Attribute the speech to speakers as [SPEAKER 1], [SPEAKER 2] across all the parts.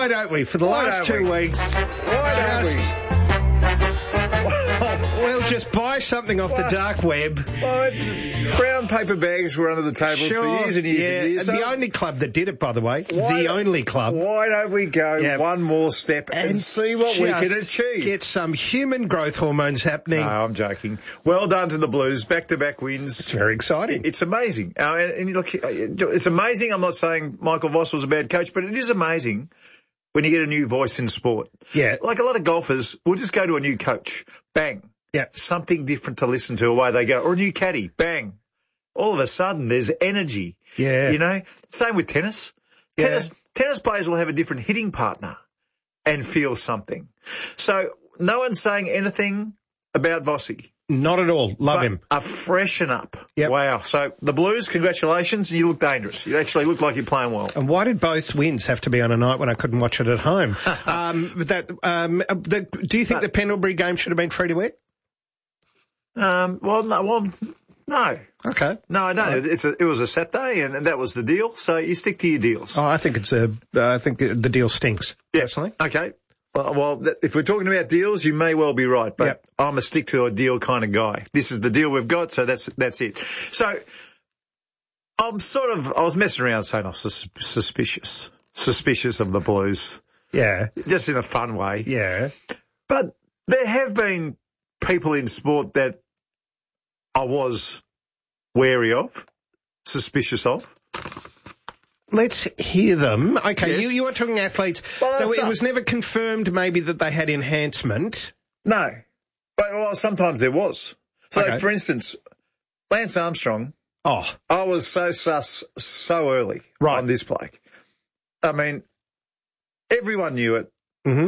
[SPEAKER 1] Why don't we? For the last 2 weeks.
[SPEAKER 2] Why don't we?
[SPEAKER 1] We'll just buy something off the dark web.
[SPEAKER 2] Well, brown paper bags were under the tables for years and years and years.
[SPEAKER 1] And the only club that did it, by the way. The only club.
[SPEAKER 2] Why don't we go one more step and see what we can achieve?
[SPEAKER 1] Get some human growth hormones happening.
[SPEAKER 2] No, I'm joking. Well done to the Blues. Back-to-back wins.
[SPEAKER 1] It's very exciting.
[SPEAKER 2] It's amazing. And look, it's amazing. I'm not saying Michael Voss was a bad coach, but it is amazing when you get a new voice in sport.
[SPEAKER 1] Yeah.
[SPEAKER 2] Like a lot of golfers will just go to a new coach. Bang.
[SPEAKER 1] Yeah.
[SPEAKER 2] Something different to listen to, away they go. Or a new caddy. Bang. All of a sudden, there's energy.
[SPEAKER 1] Yeah.
[SPEAKER 2] You know? Same with tennis.
[SPEAKER 1] Yeah.
[SPEAKER 2] Tennis players will have a different hitting partner and feel something. So no one's saying anything about Vossi.
[SPEAKER 1] Not at all. Love him.
[SPEAKER 2] A freshen up.
[SPEAKER 1] Yep.
[SPEAKER 2] Wow. So the Blues, congratulations, and you look dangerous. You actually look like you're playing well.
[SPEAKER 1] And why did both wins have to be on a night when I couldn't watch it at home? Do you think the Pendlebury game should have been free to air?
[SPEAKER 2] No.
[SPEAKER 1] Okay.
[SPEAKER 2] No, I don't. It was a Saturday, and that was the deal. So you stick to your deals.
[SPEAKER 1] Oh, I think the deal stinks. Personally.
[SPEAKER 2] Okay. Well, if we're talking about deals, you may well be right, but I'm a stick to a deal kind of guy. This is the deal we've got, so that's it. So I was messing around saying I was suspicious of the Blues.
[SPEAKER 1] Yeah.
[SPEAKER 2] Just in a fun way.
[SPEAKER 1] Yeah.
[SPEAKER 2] But there have been people in sport that I was wary of, suspicious of.
[SPEAKER 1] Let's hear them. Okay,
[SPEAKER 2] yes.
[SPEAKER 1] you were talking athletes. So it was never confirmed maybe that they had enhancement.
[SPEAKER 2] No. But sometimes there was. So, for instance, Lance Armstrong, I was so sus so early on this bloke. I mean, everyone knew it.
[SPEAKER 1] Mm-hmm.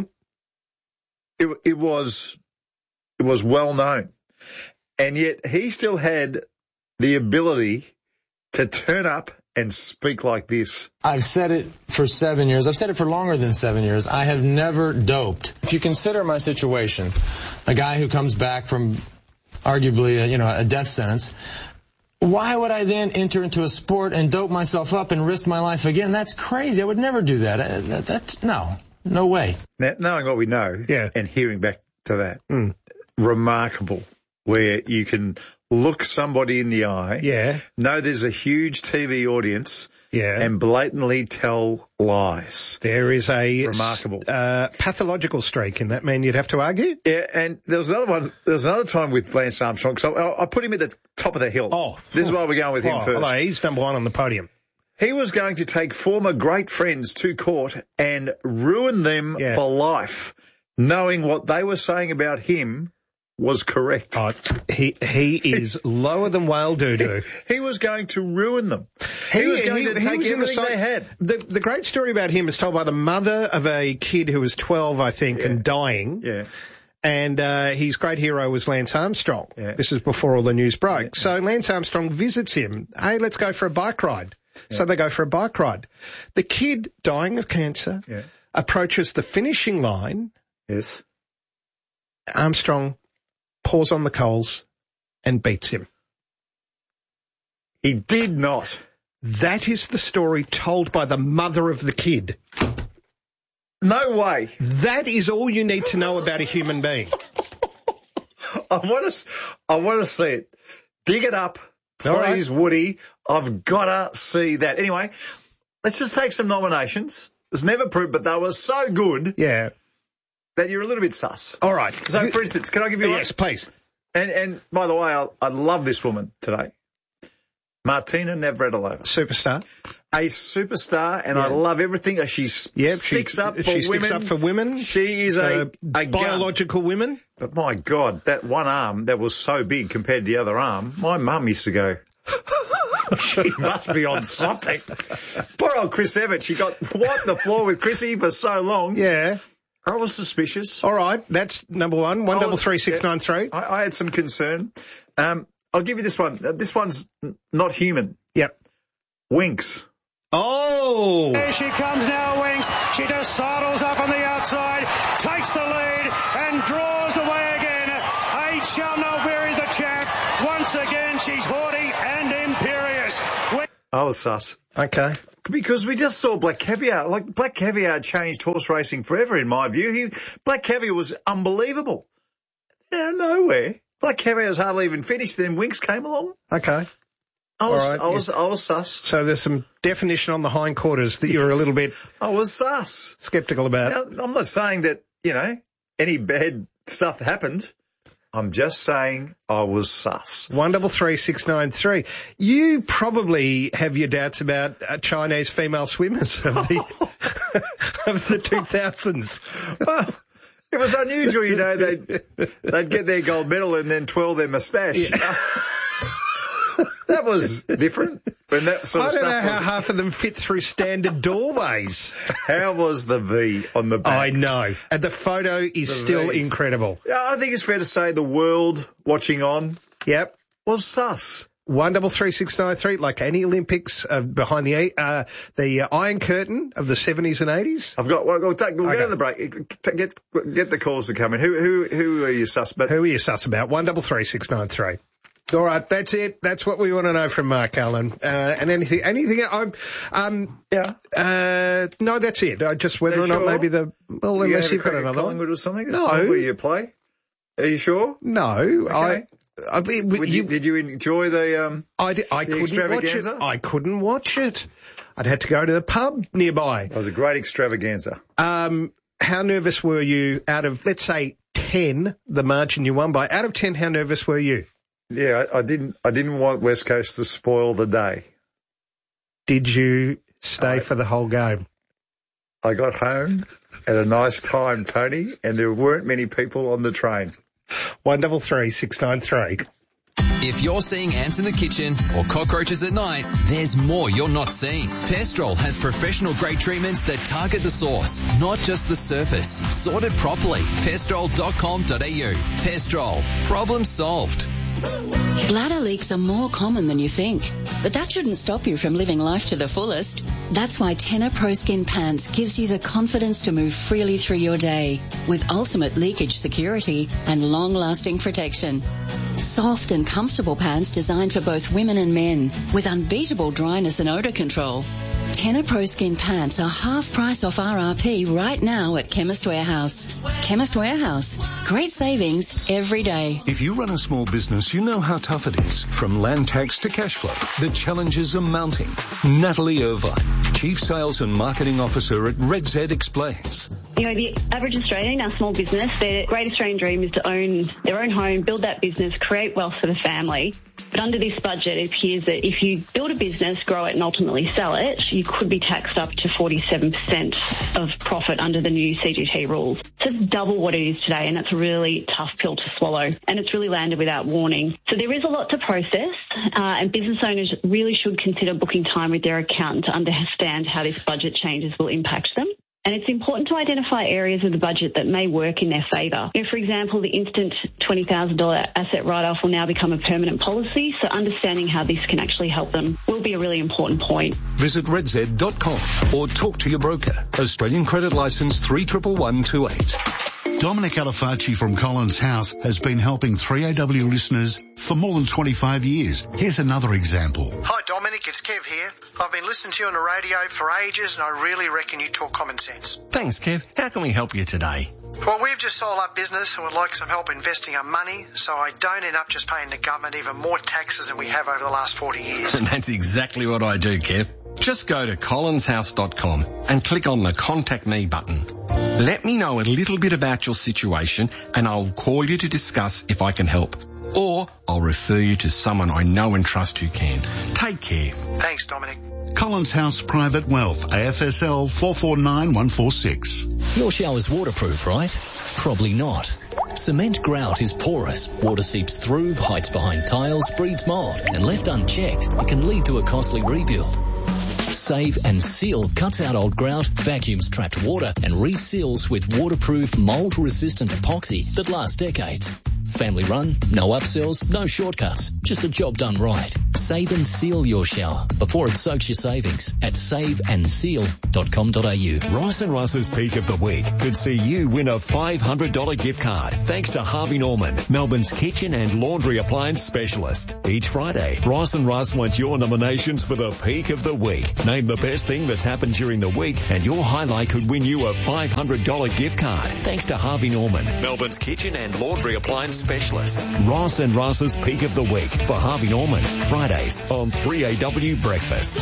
[SPEAKER 2] It was well known. And yet he still had the ability to turn up and speak like this.
[SPEAKER 3] I've said it for 7 years. I've said it for longer than 7 years. I have never doped. If you consider my situation, a guy who comes back from arguably a death sentence, why would I then enter into a sport and dope myself up and risk my life again? That's crazy. I would never do that. That's no way.
[SPEAKER 2] Now, knowing what we know and hearing back to that, remarkable, where you can look somebody in the eye, know there's a huge TV audience, and blatantly tell lies.
[SPEAKER 1] There is a
[SPEAKER 2] remarkable
[SPEAKER 1] pathological streak in that man, you'd have to argue.
[SPEAKER 2] Yeah, and there was another one. There was another time with Lance Armstrong. So I put him at the top of the hill. This is why we're going with him first.
[SPEAKER 1] Hello, he's number one on the podium.
[SPEAKER 2] He was going to take former great friends to court and ruin them for life, knowing what they were saying about him was correct.
[SPEAKER 1] He is lower than whale doo-doo.
[SPEAKER 2] He was going to ruin them. He was going to take everything they had.
[SPEAKER 1] The great story about him is told by the mother of a kid who was 12, I think, and dying.
[SPEAKER 2] Yeah.
[SPEAKER 1] And his great hero was Lance Armstrong. Yeah. This is before all the news broke. Yeah. So Lance Armstrong visits him. Hey, let's go for a bike ride. Yeah. So they go for a bike ride. The kid, dying of cancer, approaches the finishing line.
[SPEAKER 2] Yes.
[SPEAKER 1] Armstrong pours on the coals and beats him.
[SPEAKER 2] He did not.
[SPEAKER 1] That is the story told by the mother of the kid.
[SPEAKER 2] No way.
[SPEAKER 1] That is all you need to know about a human being.
[SPEAKER 2] I want to see it. Dig it up. Please, Woody. I've got to see that. Anyway, let's just take some nominations. It was never proved, but they were so good.
[SPEAKER 1] Yeah.
[SPEAKER 2] That you're a little bit sus.
[SPEAKER 1] All right.
[SPEAKER 2] So, for instance, can I give you one?
[SPEAKER 1] Yes, please.
[SPEAKER 2] And by the way, I love this woman today. Martina Navratilova.
[SPEAKER 1] Superstar.
[SPEAKER 2] A superstar, and I love everything. She sticks up for women. She is a
[SPEAKER 1] biological
[SPEAKER 2] gun.
[SPEAKER 1] women.
[SPEAKER 2] But my God, that one arm that was so big compared to the other arm, my mum used to go, she must be on something. Poor old Chris Evans, she got wiped the floor with Chrissy for so long.
[SPEAKER 1] Yeah.
[SPEAKER 2] I was suspicious.
[SPEAKER 1] All right, that's number one. 133-693.
[SPEAKER 2] I had some concern. I'll give you this one. This one's not human.
[SPEAKER 1] Yep.
[SPEAKER 2] Winks.
[SPEAKER 1] Oh!
[SPEAKER 4] Here she comes now, Winks. She just sidles up on the outside, takes the lead, and draws away again. Age shall not weary the champ. Once again, she's haughty and imperious.
[SPEAKER 2] I was sus.
[SPEAKER 1] Okay.
[SPEAKER 2] Because we just saw Black Caviar. Like, Black Caviar changed horse racing forever, in my view. Black Caviar was unbelievable. Out of nowhere. Black Caviar's hardly even finished, then Winx came along.
[SPEAKER 1] Okay.
[SPEAKER 2] I was sus.
[SPEAKER 1] So there's some definition on the hindquarters that you're a little bit...
[SPEAKER 2] I was sus.
[SPEAKER 1] Sceptical about.
[SPEAKER 2] Now, I'm not saying that, any bad stuff happened. I'm just saying I was sus.
[SPEAKER 1] 133693. You probably have your doubts about Chinese female swimmers of the 2000s.
[SPEAKER 2] Well, it was unusual, they'd get their gold medal and then twirl their moustache. Yeah. That was different. When that sort of
[SPEAKER 1] I don't know how half of them fit through standard doorways.
[SPEAKER 2] How was the V on the back?
[SPEAKER 1] I know. And the photo is still incredible.
[SPEAKER 2] I think it's fair to say the world watching on.
[SPEAKER 1] Yep.
[SPEAKER 2] Was sus.
[SPEAKER 1] 133693, like any Olympics behind the Iron Curtain of the 70s and 80s.
[SPEAKER 2] We'll go to the break. Get the calls to come in. Who are you sus about?
[SPEAKER 1] Who are you sus about? 133693. All right, that's it. That's what we want to know from Mark Allen. And anything, no, that's it. Just whether or not maybe unless you've got another
[SPEAKER 2] Collingwood or something?
[SPEAKER 1] No.
[SPEAKER 2] Where you play? Are you sure?
[SPEAKER 1] No.
[SPEAKER 2] Okay.
[SPEAKER 1] Did
[SPEAKER 2] you enjoy the extravaganza?
[SPEAKER 1] I couldn't watch it. I'd had to go to the pub nearby.
[SPEAKER 2] It was a great extravaganza.
[SPEAKER 1] How nervous were you out of, let's say, 10, the margin you won by? Out of 10, how nervous were you?
[SPEAKER 2] Yeah, I didn't want West Coast to spoil the day. Did
[SPEAKER 1] you stay for the whole game?
[SPEAKER 2] I got home at a nice time, Tony, and there weren't many people on the train.
[SPEAKER 1] 133693.
[SPEAKER 5] If you're seeing ants in the kitchen or cockroaches at night, there's more you're not seeing. Pestrol has professional-grade treatments that target the source, not just the surface. Sorted properly. Pestrol.com.au. Pestrol. Problem solved.
[SPEAKER 6] Bladder leaks are more common than you think, but that shouldn't stop you from living life to the fullest. That's why Tena Pro Skin Pants gives you the confidence to move freely through your day with ultimate leakage security and long-lasting protection. Soft and comfortable pants designed for both women and men with unbeatable dryness and odor control. Tena Pro Skin Pants are half price off RRP right now at Chemist Warehouse. Chemist Warehouse. Great savings every day.
[SPEAKER 7] If you run a small business, you know how tough it is. From land tax to cash flow, the challenges are mounting. Natalie Irvine, Chief Sales and Marketing Officer at Red Z, explains.
[SPEAKER 8] The average Australian, our small business, their great Australian dream is to own their own home, build that business, create wealth for the family. But under this budget, it appears that if you build a business, grow it and ultimately sell it, you could be taxed up to 47% of profit under the new CGT rules. So it's double what it is today, and that's a really tough pill to swallow. And it's really landed without warning. So there is a lot to process, and business owners really should consider booking time with their accountant to understand how this budget changes will impact them. And it's important to identify areas of the budget that may work in their favour. For example, the instant $20,000 asset write-off will now become a permanent policy, so understanding how this can actually help them will be a really important point.
[SPEAKER 7] Visit redz.com or talk to your broker. Australian Credit Licence 311128.
[SPEAKER 9] Dominic Alifacci from Collins House has been helping 3AW listeners for more than 25 years. Here's another example.
[SPEAKER 10] Hi Dominic, it's Kev here. I've been listening to you on the radio for ages and I really reckon you talk common sense.
[SPEAKER 11] Thanks Kev. How can we help you today?
[SPEAKER 10] Well, we've just sold our business and would like some help investing our money so I don't end up just paying the government even more taxes than we have over the last 40 years.
[SPEAKER 11] And that's exactly what I do, Kev. Just go to collinshouse.com and click on the Contact Me button. Let me know a little bit about your situation and I'll call you to discuss if I can help. Or I'll refer you to someone I know and trust who can. Take care.
[SPEAKER 10] Thanks, Dominic.
[SPEAKER 9] Collins House Private Wealth, AFSL 449146.
[SPEAKER 12] Your shower's waterproof, right? Probably not. Cement grout is porous. Water seeps through, hides behind tiles, breeds mold, and left unchecked, it can lead to a costly rebuild. Save and Seal cuts out old grout, vacuums trapped water, and reseals with waterproof, mold-resistant epoxy that lasts decades. Family run, no upsells, no shortcuts. Just a job done right. Save and seal your shower before it soaks your savings at saveandseal.com.au.
[SPEAKER 13] Ross and Russ's Peak of the Week could see you win a $500 gift card thanks to Harvey Norman, Melbourne's kitchen and laundry appliance specialist. Each Friday, Ross and Russ want your nominations for the Peak of the Week. Name the best thing that's happened during the week and your highlight could win you a $500 gift card thanks to Harvey Norman, Melbourne's kitchen and laundry appliance specialist. Ross and Russ's Peak of the Week for Harvey Norman, Fridays on 3AW Breakfast.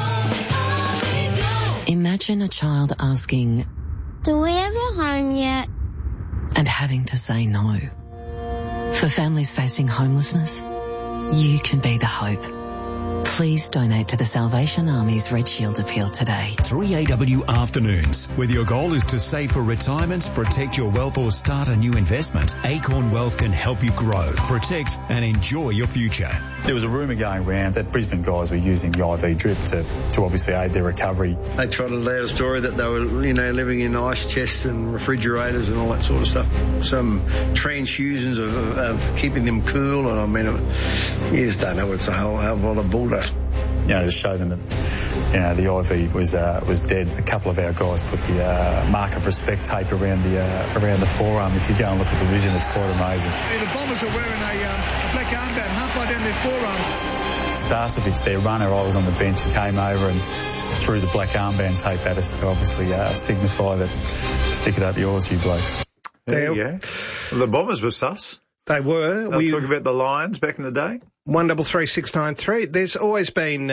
[SPEAKER 14] Imagine a child asking,
[SPEAKER 15] "Do we have a home yet?"
[SPEAKER 14] and having to say no. For families facing homelessness, you can be the hope. Please donate to the Salvation Army's Red Shield appeal today.
[SPEAKER 13] 3AW Afternoons. Whether your goal is to save for retirement, protect your wealth or start a new investment, Acorn Wealth can help you grow, protect and enjoy your future.
[SPEAKER 16] There was a rumour going around that Brisbane guys were using the IV drip to obviously aid their recovery.
[SPEAKER 17] They tried to let a story that they were, living in ice chests and refrigerators and all that sort of stuff. Some transfusions of keeping them cool, and you just don't know. It's a whole lot of bull dust.
[SPEAKER 16] To show them that, the IV was dead. A couple of our guys put the mark of respect tape around the forearm. If you go and look at the vision, it's quite amazing.
[SPEAKER 18] The Bombers are wearing a black armband halfway down their forearm.
[SPEAKER 16] Starcevic, their runner, I was on the bench, and came over and threw the black armband tape at us to obviously signify that stick it up yours, you blokes.
[SPEAKER 2] There you go. Well, the Bombers were sus.
[SPEAKER 1] They were.
[SPEAKER 2] We talk about the Lions back in the day.
[SPEAKER 1] 133693. There's always been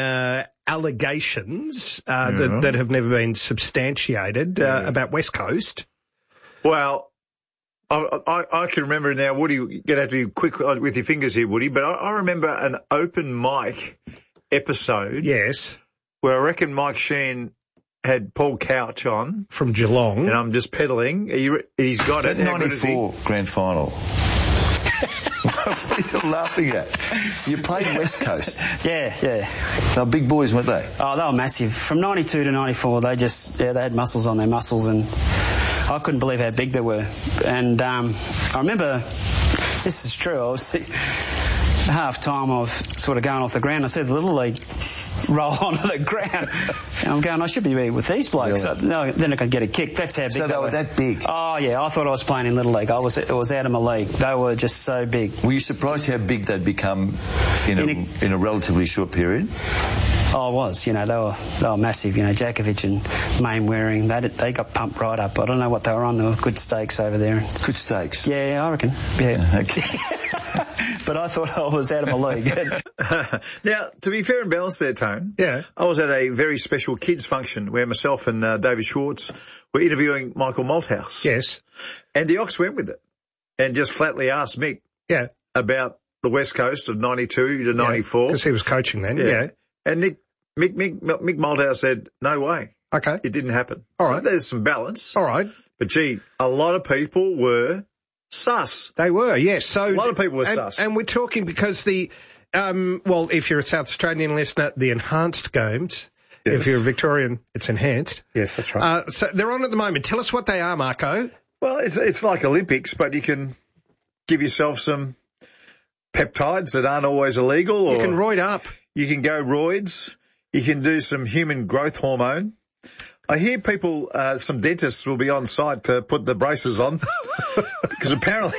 [SPEAKER 1] allegations that have never been substantiated about West Coast.
[SPEAKER 2] Well, I can remember now, Woody, you're going to have to be quick with your fingers here, Woody, but I remember an open mic episode.
[SPEAKER 1] Yes.
[SPEAKER 2] Where I reckon Mike Sheen had Paul Couch on.
[SPEAKER 1] From Geelong.
[SPEAKER 2] And I'm just peddling. He's got it.
[SPEAKER 19] 94 grand final. What are you laughing at? You played West Coast.
[SPEAKER 20] Yeah.
[SPEAKER 19] They were big boys, weren't they?
[SPEAKER 20] Oh, they were massive. From 92 to 94, they had muscles on their muscles, and I couldn't believe how big they were. And I remember, this is true, I was half time of sort of going off the ground. I see the Little League roll onto the ground. And I'm going, I should be with these blokes.
[SPEAKER 19] Really?
[SPEAKER 20] So, no, then I could get a kick. That's how big
[SPEAKER 19] they were. That big?
[SPEAKER 20] Oh, yeah. I thought I was playing in Little League. It was out of my league. They were just so big.
[SPEAKER 19] Were you surprised how big they'd become in a relatively short period?
[SPEAKER 20] Oh, I was. They were massive. Djakovic and Mainwaring, they got pumped right up. I don't know what they were on. There were good steaks over there.
[SPEAKER 19] Good steaks?
[SPEAKER 20] Yeah, I reckon. Yeah.
[SPEAKER 19] Okay.
[SPEAKER 20] But I thought I was out of my league.
[SPEAKER 2] Now, to be fair and balanced there, Tone, I was at a very special kids function where myself and David Schwartz were interviewing Michael Malthouse.
[SPEAKER 1] Yes. And
[SPEAKER 2] the Ox went with it and just flatly asked Mick about the West Coast of 92 to 94.
[SPEAKER 1] Because he was coaching then, yeah.
[SPEAKER 2] And Mick Malthouse said, no way.
[SPEAKER 1] Okay.
[SPEAKER 2] It didn't happen.
[SPEAKER 1] All right.
[SPEAKER 2] So there's some balance.
[SPEAKER 1] All right.
[SPEAKER 2] But, gee, a lot of people were sus.
[SPEAKER 1] They were, yes. So
[SPEAKER 2] a lot of people were sus.
[SPEAKER 1] And we're talking because if you're a South Australian listener, the enhanced games. Yes. If you're a Victorian, it's enhanced.
[SPEAKER 2] Yes, that's right.
[SPEAKER 1] So they're on at the moment. Tell us what they are, Marco.
[SPEAKER 2] Well, it's like Olympics, but you can give yourself some peptides that aren't always illegal. Or
[SPEAKER 1] you can roid up.
[SPEAKER 2] You can go roids. You can do some human growth hormone. I hear people, some dentists will be on site to put the braces on because apparently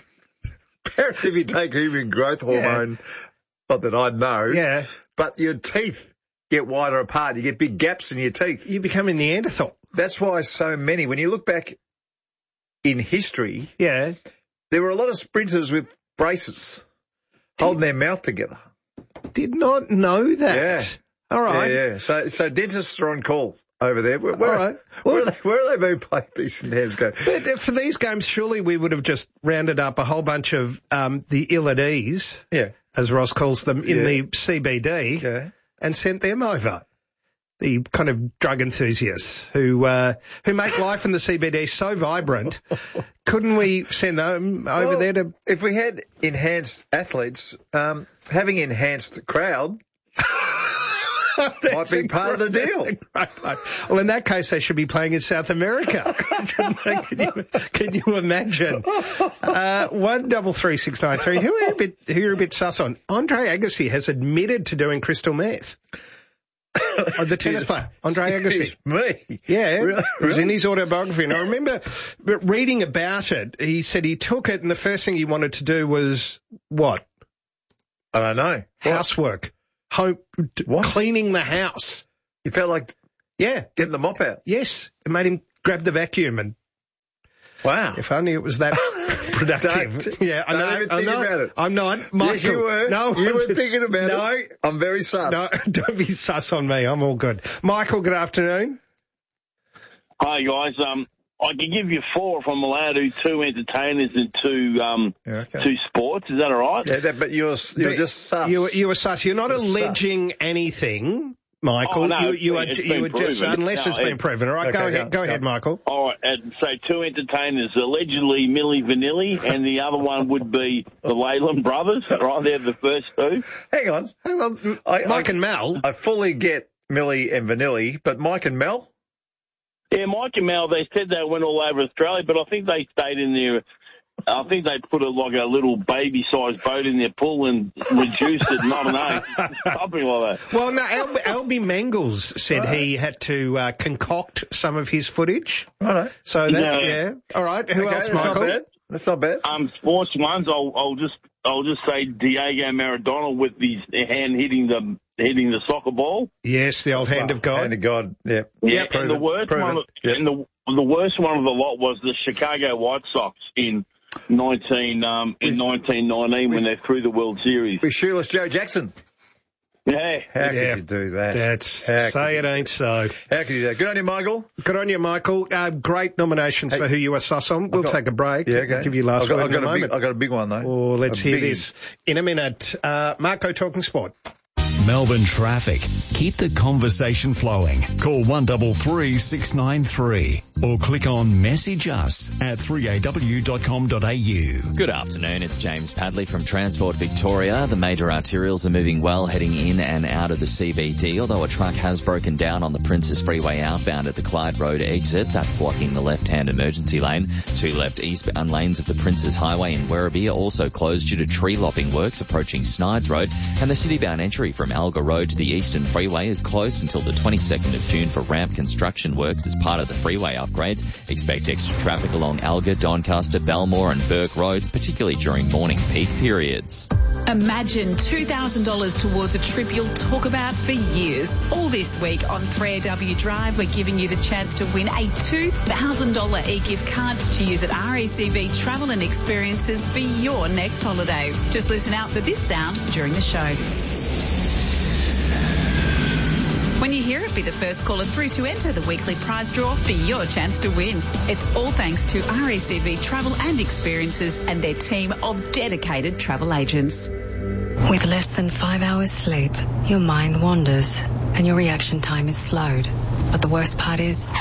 [SPEAKER 2] if you take human growth hormone, not that I'd know, but your teeth get wider apart. You get big gaps in your teeth.
[SPEAKER 1] You become a Neanderthal.
[SPEAKER 2] That's why so many, when you look back in history,
[SPEAKER 1] there
[SPEAKER 2] were a lot of sprinters with braces holding their mouth together.
[SPEAKER 1] Did not know that.
[SPEAKER 2] Yeah.
[SPEAKER 1] All right.
[SPEAKER 2] Yeah. So dentists are on call over there. Where are they being played these hands go?
[SPEAKER 1] But for these games, surely we would have just rounded up a whole bunch of the ill at ease, as Ross calls them, in the CBD, and sent them over. The kind of drug enthusiasts who make life in the CBD so vibrant. Couldn't we send them over there to?
[SPEAKER 2] If we had enhanced athletes, having enhanced the crowd. Might be part of the deal.
[SPEAKER 1] Well, in that case, they should be playing in South America. Can you imagine? 133693. Who are a bit sus on? Andre Agassi has admitted to doing crystal meth. The tennis player, Andre Agassi.
[SPEAKER 2] Me?
[SPEAKER 1] Yeah,
[SPEAKER 2] Really?
[SPEAKER 1] It was in his autobiography. And I remember reading about it. He said he took it and the first thing he wanted to do was what?
[SPEAKER 2] I don't know.
[SPEAKER 1] Housework. Cleaning the house.
[SPEAKER 2] You felt like getting the mop out?
[SPEAKER 1] Yes. It made him grab the vacuum and...
[SPEAKER 2] Wow.
[SPEAKER 1] If only it was that productive. I know.
[SPEAKER 2] Don't even think about it.
[SPEAKER 1] I'm not. Michael.
[SPEAKER 2] Yes, you were.
[SPEAKER 1] No.
[SPEAKER 2] You were thinking about it.
[SPEAKER 1] No.
[SPEAKER 2] I'm very sus.
[SPEAKER 1] No, don't be sus on me. I'm all good. Michael, good afternoon.
[SPEAKER 21] Hi, guys. I can give you 4 if I'm allowed to, 2 entertainers and 2 sports. Is that all right?
[SPEAKER 2] Yeah, but you're just sus.
[SPEAKER 1] You were sus. You're not alleging anything, Michael.
[SPEAKER 21] Oh, no,
[SPEAKER 1] you are just unless it's been proven. All right,
[SPEAKER 2] Okay,
[SPEAKER 1] go ahead, Michael.
[SPEAKER 21] All right, so 2 entertainers, allegedly Milli Vanilli, and the other one would be the Leyland brothers. Right, they're the first 2.
[SPEAKER 2] Hang on.
[SPEAKER 1] Mike and Mel.
[SPEAKER 2] I fully get Milli and Vanilli, but Mike and Mel?
[SPEAKER 21] Yeah, Mike and Mel, they said they went all over Australia, but I think they stayed in there. I think they put a little baby-sized boat in their pool and reduced it, I don't know, something like that.
[SPEAKER 1] Well, no, Albie Mangles said he had to concoct some of his footage.
[SPEAKER 2] Right.
[SPEAKER 1] So that, All right. Who else, Michael?
[SPEAKER 2] That's not bad.
[SPEAKER 21] Sports ones, I'll just say Diego Maradona with his hand hitting the soccer ball.
[SPEAKER 1] Yes, the old hand of God.
[SPEAKER 2] Hand of God. Yeah.
[SPEAKER 21] Yeah. And the worst one, and the worst one of the lot was the Chicago White Sox in 1919 when they threw the World Series.
[SPEAKER 2] With shoeless Joe Jackson.
[SPEAKER 21] Yeah.
[SPEAKER 2] How could you do that?
[SPEAKER 1] Say it ain't so.
[SPEAKER 2] How could you do that? Good on you, Michael.
[SPEAKER 1] Good on you, Michael. Great nominations for who you are sus on. We'll take a break.
[SPEAKER 2] Yeah, okay.
[SPEAKER 1] We'll give you last word in a moment.
[SPEAKER 2] I've got a big one, though.
[SPEAKER 1] Oh, let's hear this in a minute. Marco talking sport.
[SPEAKER 13] Melbourne traffic. Keep the conversation flowing. Call 133 693 or click on message us at 3aw.com.au.
[SPEAKER 22] Good afternoon, it's James Padley from Transport Victoria. The major arterials are moving well heading in and out of the CBD, although a truck has broken down on the Princes Freeway outbound at the Clyde Road exit. That's blocking the left-hand emergency lane. 2 left eastbound lanes of the Princes Highway in Werribee are also closed due to tree lopping works approaching Snides Road, and the city-bound entry from Alga Road to the Eastern Freeway is closed until the 22nd of June for ramp construction works as part of the freeway upgrades. Expect extra traffic along Alga, Doncaster, Belmore and Burke Roads, particularly during morning peak periods.
[SPEAKER 23] Imagine $2,000 towards a trip you'll talk about for years. All this week on 3AW Drive, we're giving you the chance to win a $2,000 e-gift card to use at RACV Travel and Experiences for your next holiday. Just listen out for this sound during the show. When you hear it, be the first caller through to enter the weekly prize draw for your chance to win. It's all thanks to RACV Travel and Experiences and their team of dedicated travel agents.
[SPEAKER 14] With less than 5 hours sleep, your mind wanders and your reaction time is slowed. But the worst part is,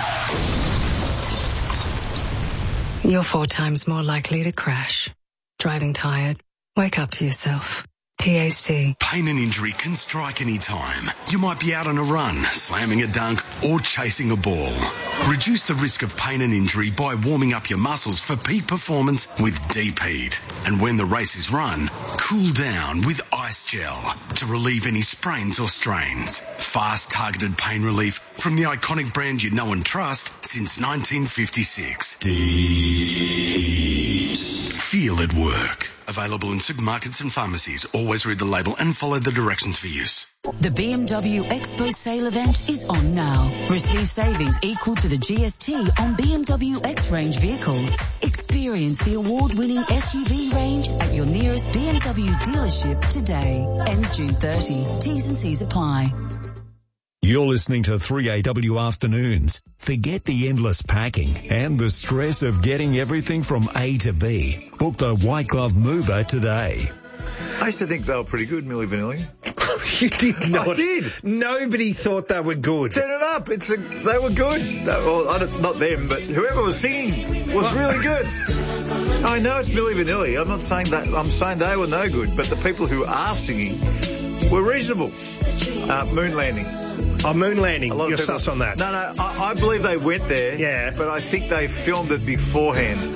[SPEAKER 14] you're 4 times more likely to crash. Driving tired? Wake up to yourself. TAC.
[SPEAKER 24] Pain and injury can strike any time. You might be out on a run, slamming a dunk, or chasing a ball. Reduce the risk of pain and injury by warming up your muscles for peak performance with Deep Heat. And when the race is run, cool down with Ice Gel to relieve any sprains or strains. Fast, targeted pain relief from the iconic brand you know and trust since 1956. Deep Heat. Feel it work. Available in supermarkets and pharmacies. Always read the label and follow the directions for use.
[SPEAKER 25] The BMW Expo sale event is on now. Receive savings equal to the GST on BMW X-Range vehicles. Experience the award-winning SUV range at your nearest BMW dealership today. Ends June 30. T's and C's apply.
[SPEAKER 13] You're listening to 3AW Afternoons. Forget the endless packing and the stress of getting everything from A to B. Book the White Glove Mover today.
[SPEAKER 2] I used to think they were pretty good, Milli Vanilli.
[SPEAKER 1] You did not.
[SPEAKER 2] I did.
[SPEAKER 1] Nobody thought they were good.
[SPEAKER 2] Turn it up. They were good. Not them, but whoever was singing was really good. I know it's Milli Vanilli. I'm not saying that. I'm saying they were no good, but the people who are singing were reasonable. Moon landing.
[SPEAKER 1] Oh, moon landing. You're sus on that.
[SPEAKER 2] No, I believe they went there.
[SPEAKER 1] Yeah.
[SPEAKER 2] But I think they filmed it beforehand.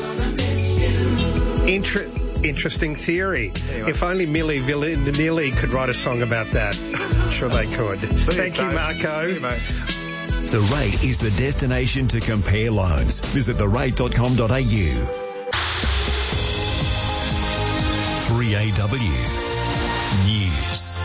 [SPEAKER 1] Interesting theory. Anyway. If only Milli Vanilli could write a song about that. I'm sure they could. Thank you, Marco.
[SPEAKER 2] See you, mate.
[SPEAKER 13] The Rate is the destination to compare loans. Visit therate.com.au. 3AW News.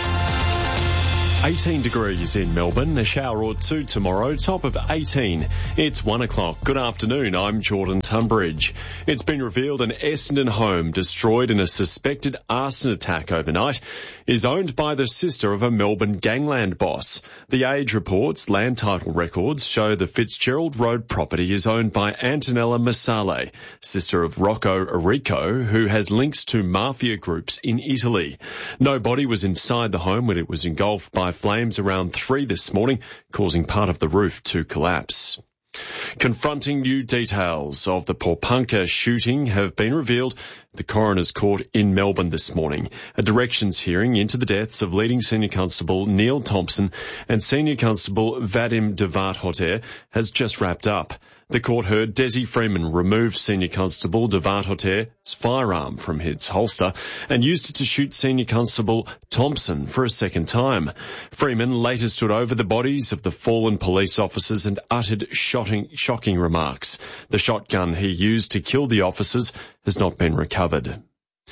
[SPEAKER 3] 18 degrees in Melbourne, a shower or two tomorrow, top of 18. It's 1 o'clock. Good afternoon, I'm Jordan Tunbridge. It's been revealed an Essendon home destroyed in a suspected arson attack overnight is owned by the sister of a Melbourne gangland boss. The Age reports land title records show the Fitzgerald Road property is owned by Antonella Masale, sister of Rocco Errico, who has links to mafia groups in Italy. No body was inside the home when it was engulfed by flames around 3 this morning, causing part of the roof to collapse. Confronting new details of the Pawnpukka shooting have been revealed at the Coroner's Court in Melbourne this morning. A directions hearing into the deaths of leading Senior Constable Neil Thompson and Senior Constable Vadim Devathoter has just wrapped up. The court heard Desi Freeman remove Senior Constable Devathoter's firearm from his holster and used it to shoot Senior Constable Thompson for a second time. Freeman later stood over the bodies of the fallen police officers and uttered shocking remarks. The shotgun he used to kill the officers has not been recovered.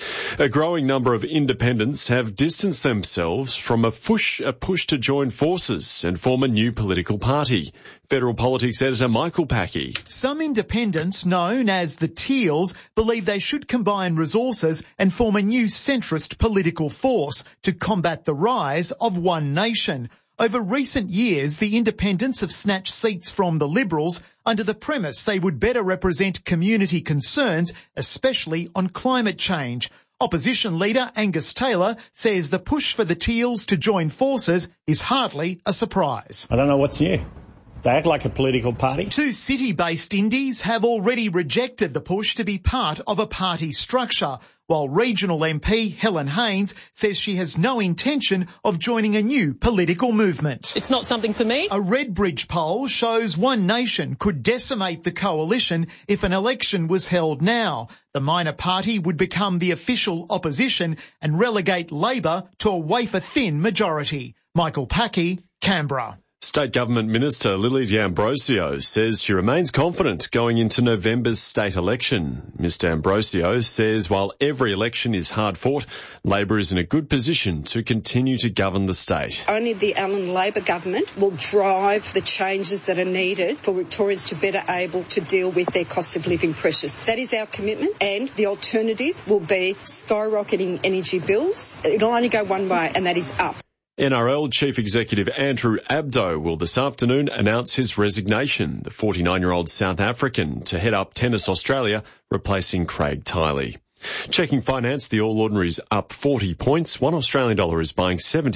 [SPEAKER 3] A growing number of independents have distanced themselves from a push to join forces and form a new political party. Federal Politics editor Michael Packey.
[SPEAKER 4] Some independents, known as the Teals, believe they should combine resources and form a new centrist political force to combat the rise of One Nation. Over recent years, the independents have snatched seats from the Liberals under the premise they would better represent community concerns, especially on climate change. Opposition leader Angus Taylor says the push for the Teals to join forces is hardly a surprise.
[SPEAKER 5] I don't know what's new. They act like a political party.
[SPEAKER 4] Two city-based indies have already rejected the push to be part of a party structure, while regional MP Helen Haynes says she has no intention of joining a new political movement.
[SPEAKER 6] It's not something for me.
[SPEAKER 4] A Redbridge poll shows One Nation could decimate the coalition if an election was held now. The minor party would become the official opposition and relegate Labor to a wafer-thin majority. Michael Packey, Canberra.
[SPEAKER 3] State Government Minister Lily D'Ambrosio says she remains confident going into November's state election. Mr D'Ambrosio says while every election is hard fought, Labor is in a good position to continue to govern the state.
[SPEAKER 8] Only the Allen Labor government will drive the changes that are needed for Victorians to better able to deal with their cost of living pressures. That is our commitment, and the alternative will be skyrocketing energy bills. It'll only go one way, and that is up.
[SPEAKER 3] NRL Chief Executive Andrew Abdo will this afternoon announce his resignation, the 49-year-old South African, to head up Tennis Australia, replacing Craig Tiley. Checking finance, the All Ordinary's up 40 points. $1 Australian is buying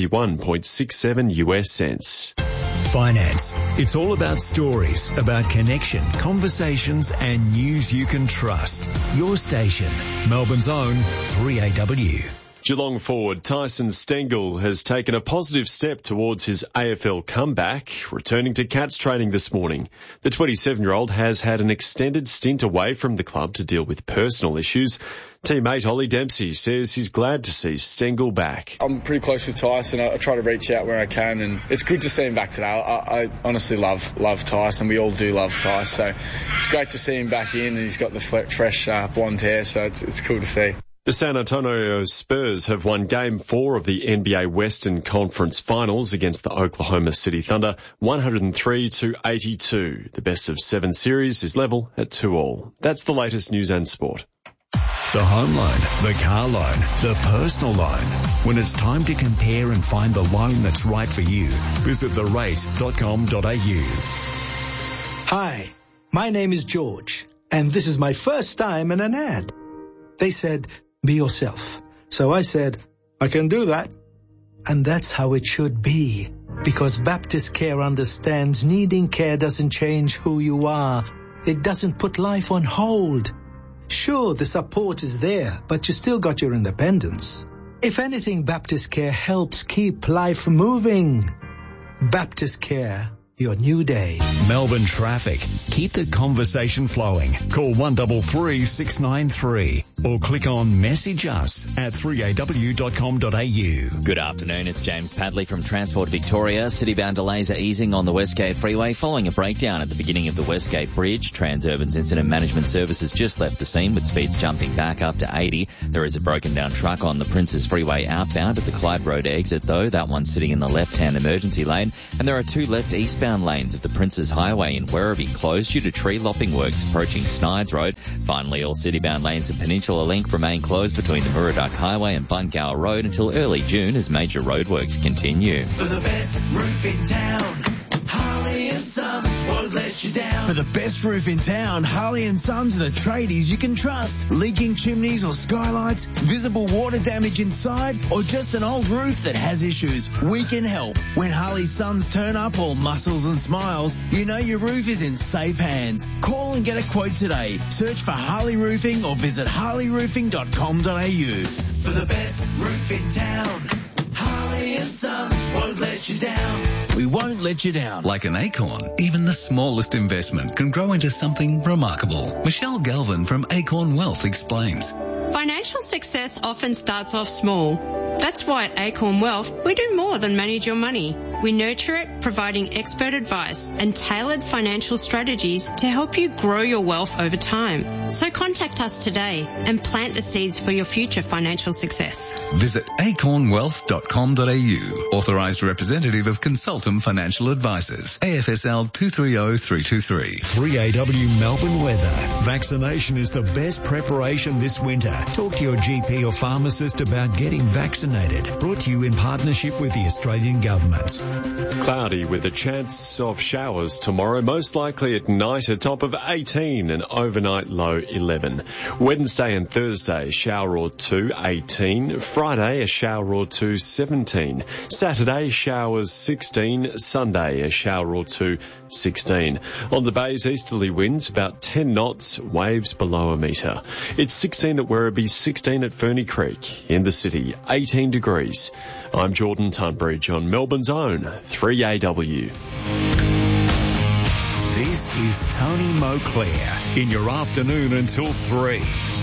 [SPEAKER 3] 71.67 US cents.
[SPEAKER 13] Finance. It's all about stories, about connection, conversations and news you can trust. Your station, Melbourne's own 3AW.
[SPEAKER 3] Geelong forward Tyson Stengel has taken a positive step towards his AFL comeback, returning to Cats training this morning. The 27-year-old has had an extended stint away from the club to deal with personal issues. Teammate Ollie Dempsey says he's glad to see Stengel back.
[SPEAKER 26] I'm pretty close with Tyson. I try to reach out where I can, and it's good to see him back today. I honestly love Tyson. We all do love Tyson, so it's great to see him back in, and he's got the fresh blonde hair, so it's cool to see.
[SPEAKER 3] The San Antonio Spurs have won Game 4 of the NBA Western Conference Finals against the Oklahoma City Thunder, 103-82. The best-of-7 series is level at 2-2. That's the latest news and sport.
[SPEAKER 13] The home loan, the car loan, the personal loan. When it's time to compare and find the loan that's right for you, visit therate.com.au.
[SPEAKER 27] Hi, my name is George, and this is my first time in an ad. They said, be yourself. So I said, I can do that. And that's how it should be. Because Baptist Care understands needing care doesn't change who you are. It doesn't put life on hold. Sure, the support is there, but you still got your independence. If anything, Baptist Care helps keep life moving. Baptist Care, your new day.
[SPEAKER 13] Melbourne traffic. Keep the conversation flowing. Call 133 693 or click on message us at 3aw.com.au.
[SPEAKER 22] Good afternoon, it's James Padley from Transport Victoria. Citybound delays are easing on the Westgate Freeway following a breakdown at the beginning of the Westgate Bridge. Transurban's Incident Management Services just left the scene with speeds jumping back up to 80. There is a broken down truck on the Princes Freeway outbound at the Clyde Road exit though. That one's sitting in the left-hand emergency lane. And there are two left eastbound lanes of the Princes Highway in Werribee closed due to tree lopping works approaching Snides Road. Finally, all citybound lanes of Peninsula Link remain closed between the Murdoch Highway and Bungower Road until early June as major roadworks continue.
[SPEAKER 6] For the best roof in town, Harley and Sons won't let you down.
[SPEAKER 7] For the best roof in town, Harley and Sons are the tradies you can trust. Leaking chimneys or skylights, visible water damage inside, or just an old roof that has issues, we can help. When Harley's Sons turn up all muscles and smiles, you know your roof is in safe hands. Call and get a quote today. Search for Harley Roofing or visit harleyroofing.com.au.
[SPEAKER 6] For the best roof in town, Harley and Sons won't let you down.
[SPEAKER 7] We won't let you down.
[SPEAKER 9] Like an acorn, even the smallest investment can grow into something remarkable. Michelle Galvin from Acorn Wealth explains.
[SPEAKER 10] Financial success often starts off small. That's why at Acorn Wealth, we do more than manage your money. We nurture it, providing expert advice and tailored financial strategies to help you grow your wealth over time. So contact us today and plant the seeds for your future financial success.
[SPEAKER 9] Visit acornwealth.com.au. Authorised representative of Consultum Financial Advisors. AFSL 230323.
[SPEAKER 13] 3AW Melbourne weather. Vaccination is the best preparation this winter. Talk to your GP or pharmacist about getting vaccinated. Brought to you in partnership with the Australian Government.
[SPEAKER 3] Cloudy with a chance of showers tomorrow, most likely at night, a top of 18 and overnight low 11. Wednesday and Thursday, shower or two, 18. Friday, a shower or two, 17. Saturday, showers 16. Sunday, a shower or two, 16. On the bays, easterly winds about 10 knots, waves below a metre. It's 16 at Werribee, 16 at Ferny Creek. In the city, 18 degrees. I'm Jordan Tunbridge on Melbourne's own 3AW.
[SPEAKER 13] This is Tony Moclair in your afternoon until 3.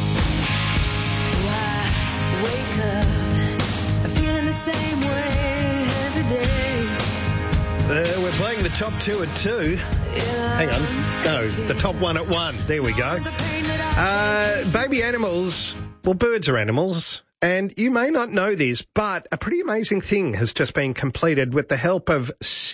[SPEAKER 6] Wake up, I'm feeling the same way every day.
[SPEAKER 1] We're playing the top two at 2. Hang on. No, the top one at 1. There we go. Baby animals. Well, birds are animals. And you may not know this, but a pretty amazing thing has just been completed with the help of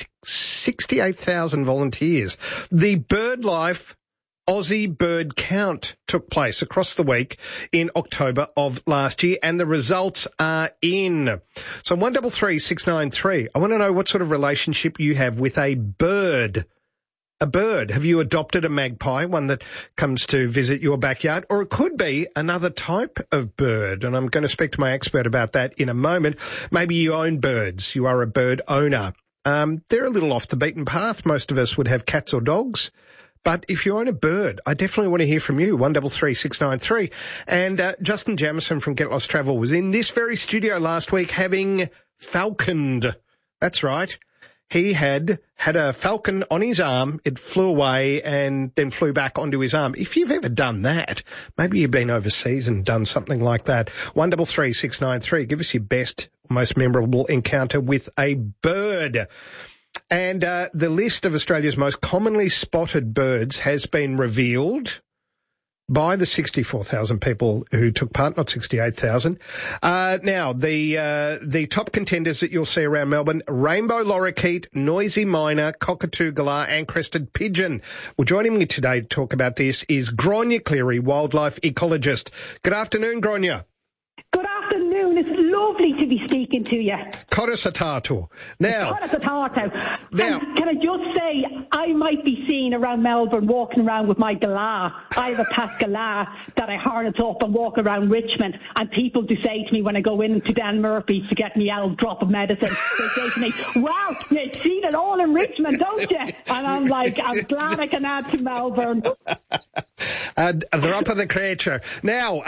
[SPEAKER 1] 68,000 volunteers. The BirdLife Aussie Bird Count took place across the week in October of last year, and the results are in. So 133 693. I want to know what sort of relationship you have with a bird. A bird. Have you adopted a magpie, one that comes to visit your backyard? Or it could be another type of bird, and I'm going to speak to my expert about that in a moment. Maybe you own birds. You are a bird owner. They're a little off the beaten path. Most of us would have cats or dogs. But if you own a bird, I definitely want to hear from you, 133 693. And Justin Jamieson from Get Lost Travel was in this very studio last week having falconed. That's right. He had a falcon on his arm. It flew away and then flew back onto his arm. If you've ever done that, maybe you've been overseas and done something like that. 133 693. Give us your best, most memorable encounter with a bird. And the list of Australia's most commonly spotted birds has been revealed by the 64,000 people who took part, not 68,000. Now, the top contenders that you'll see around Melbourne, rainbow lorikeet, noisy myna, cockatoo galah, and crested pigeon. Well, joining me today to talk about this is Gráinne Cleary, wildlife ecologist. Good afternoon, Gráinne.
[SPEAKER 11] Good afternoon. It's lovely to be speaking to you.
[SPEAKER 1] Kodasa Tātou. Now,
[SPEAKER 11] Now, can I just say, I might be seen around Melbourne walking around with my galah. I have a pet galah that I harness up and walk around Richmond. And people do say to me when I go into Dan Murphy's to get me a drop of medicine, they say to me, "Wow, you've seen it all in Richmond, don't you?" And I'm like, I'm glad I can add to Melbourne.
[SPEAKER 1] They're up of the creature. Now,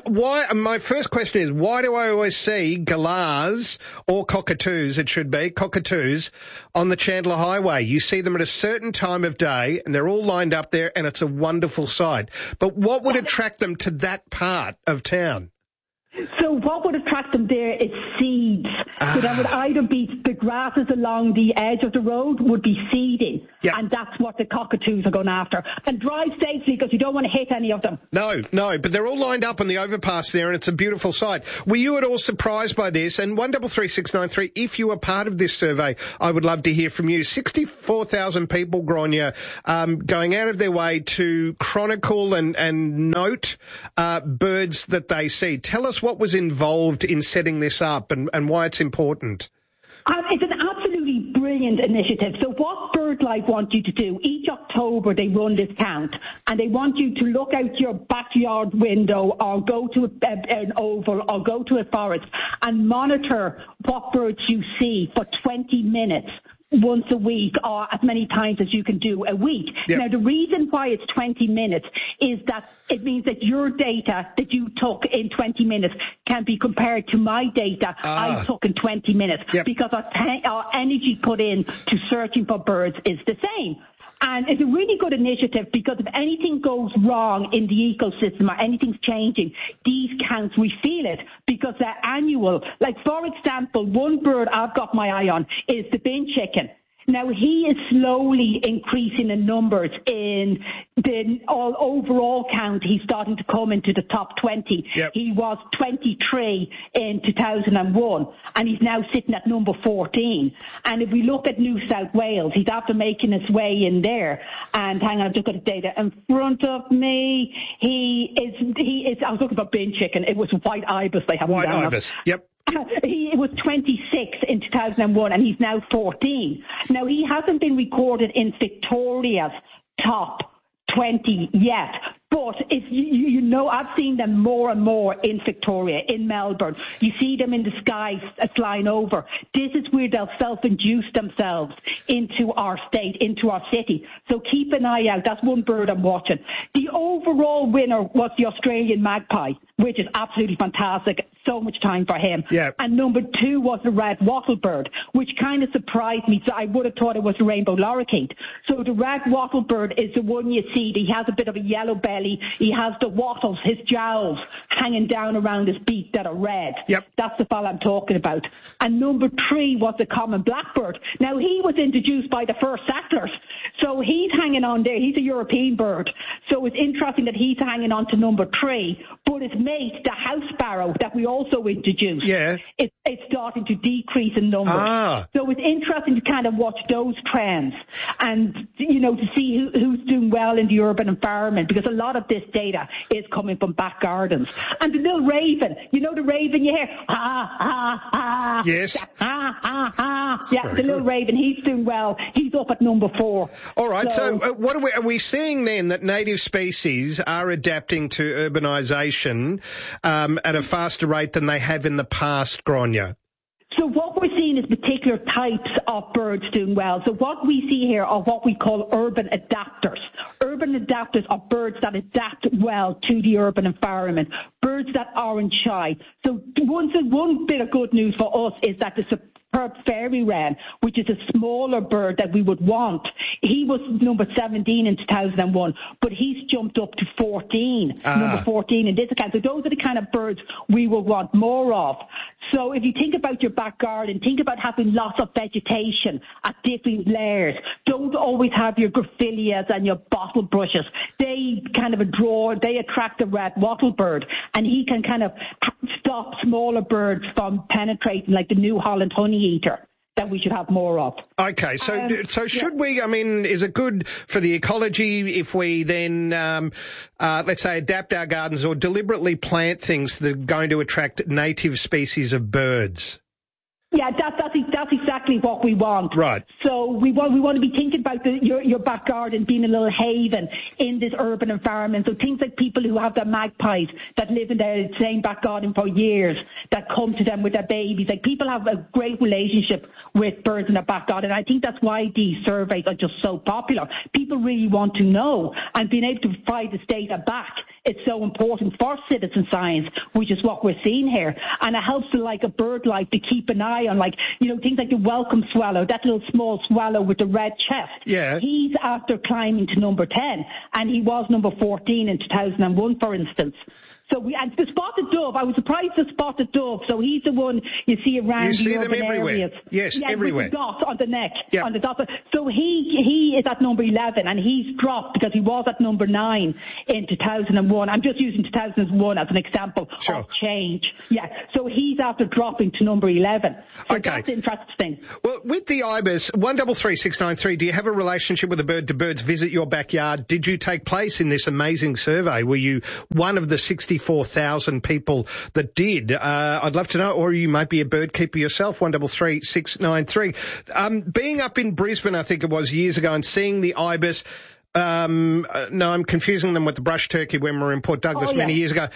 [SPEAKER 1] my first question is, why do I always see galahs or cockatoos, it should be, cockatoos, on the Chandler Highway? You see them at a certain time of day and they're all lined up there and it's a wonderful sight. But what would attract them to that part of town?
[SPEAKER 11] So what would attract them there is seeds. So that would either be the grasses along the edge of the road would be seeding.
[SPEAKER 1] Yep.
[SPEAKER 11] And that's what the cockatoos are going after. And drive safely because you don't want to hit any of them.
[SPEAKER 1] No, but they're all lined up on the overpass there and it's a beautiful sight. Were you at all surprised by this? And 133693, if you were part of this survey, I would love to hear from you. 64,000 people, Gráinne, going out of their way to chronicle and note birds that they see. Tell us what was involved in setting this up and why it's important.
[SPEAKER 11] It's an absolutely brilliant initiative. So what BirdLife want you to do, each October they run this count, and they want you to look out your backyard window or go to an oval or go to a forest and monitor what birds you see for 20 minutes. Once a week or as many times as you can do a week. Yep. Now, the reason why it's 20 minutes is that it means that your data that you took in 20 minutes can be compared to my data I took in 20 minutes because our energy put in to searching for birds is the same. And it's a really good initiative because if anything goes wrong in the ecosystem or anything's changing, these counts, we feel it because they're annual. Like, for example, one bird I've got my eye on is the bin chicken. Now, he is slowly increasing in numbers in the overall count. He's starting to come into the top 20. Yep. He was 23 in 2001, and he's now sitting at number 14. And if we look at New South Wales, he's after making his way in there. And hang on, I've just got the data in front of me. He is. I was looking for bin chicken. It was white ibis they have.
[SPEAKER 1] White ibis. Yep.
[SPEAKER 11] He was 26 in 2001 and he's now 14. Now, he hasn't been recorded in Victoria's top 20 yet, but if you know, I've seen them more and more in Victoria, in Melbourne. You see them in the sky flying over. This is where they'll self-induce themselves into our state, into our city. So keep an eye out. That's one bird I'm watching. The overall winner was the Australian magpie, which is absolutely fantastic. So much time for him. Yep. And number 2 was the red wattlebird, which kind of surprised me. So I would have thought it was the rainbow lorikeet. So the red wattlebird is the one you see. He has a bit of a yellow belly. He has the wattles, his jowls hanging down around his beak that are red. Yep. That's the fella I'm talking about. And number 3 was the common blackbird. Now, he was introduced by the first settlers. So he's hanging on there. He's a European bird. So it's interesting that he's hanging on to number 3. But his mate, the house sparrow, that we also introduced, it's starting to decrease in numbers. So it's interesting to kind of watch those trends and, you know, to see who's doing well in the urban environment, because a lot of this data is coming from back gardens. And the little raven, you know the raven you hear? Yes. Yeah, the little raven, he's doing well. He's up at number 4.
[SPEAKER 1] All right, so what are we seeing then that native species are adapting to urbanisation at a faster rate than they have in the past, Gráinne?
[SPEAKER 11] So what we're seeing is particular types of birds doing well. So what we see here are what we call urban adapters. Urban adapters are birds that adapt well to the urban environment, birds that aren't shy. So one bit of good news for us is that the superb fairy wren, which is a smaller bird that we would want, he was number 17 in 2001, but he's jumped up to 14, number 14 in this account. So those are the kind of birds we will want more of. So if you think about your back garden, think about having lots of vegetation at different layers. Don't always have your graphileas and your bottle brushes. They kind of they attract the red wattlebird, and he can kind of stop smaller birds from penetrating, like the New Holland honey eater that we should have more of. Okay, so should we, I mean, is it good for the ecology if we then, let's say, adapt our gardens or deliberately plant things that are going to attract native species of birds? Yeah, that's exactly what we want. Right. So we want to be thinking about your back garden being a little haven in this urban environment. So things like people who have their magpies that live in their same back garden for years, that come to them with their babies. Like, people have a great relationship with birds in their back garden, and I think that's why these surveys are just so popular. People really want to know, and being able to provide this data back is so important for citizen science, which is what we're seeing here. And it helps the like a bird life to keep an eye on, like, you know, things like the welcome swallow, that little small swallow with the red chest.
[SPEAKER 1] Yeah.
[SPEAKER 11] He's after climbing to number 10, and he was number 14 in 2001, for instance. So and the spotted dove, I was surprised the spotted dove. So he's the one you see around the urban areas.
[SPEAKER 1] Yes, everywhere.
[SPEAKER 11] With the dot on the neck,
[SPEAKER 1] Yep.
[SPEAKER 11] on the dot. So he is at number 11, and he's dropped because he was at number 9 in 2001. I'm just using 2001 as an example of change. Yeah. So he's after dropping to number 11. So that's interesting.
[SPEAKER 1] Well, with the ibis, 133693, do you have a relationship with a bird? Do birds visit your backyard? Did you take place in this amazing survey? Were you one of the 64,000 people that did? I'd love to know, or you might be a bird keeper yourself, 133693. Being up in Brisbane, I think it was years ago, and seeing the ibis, no, I'm confusing them with the brush turkey when we were in Port Douglas many years ago.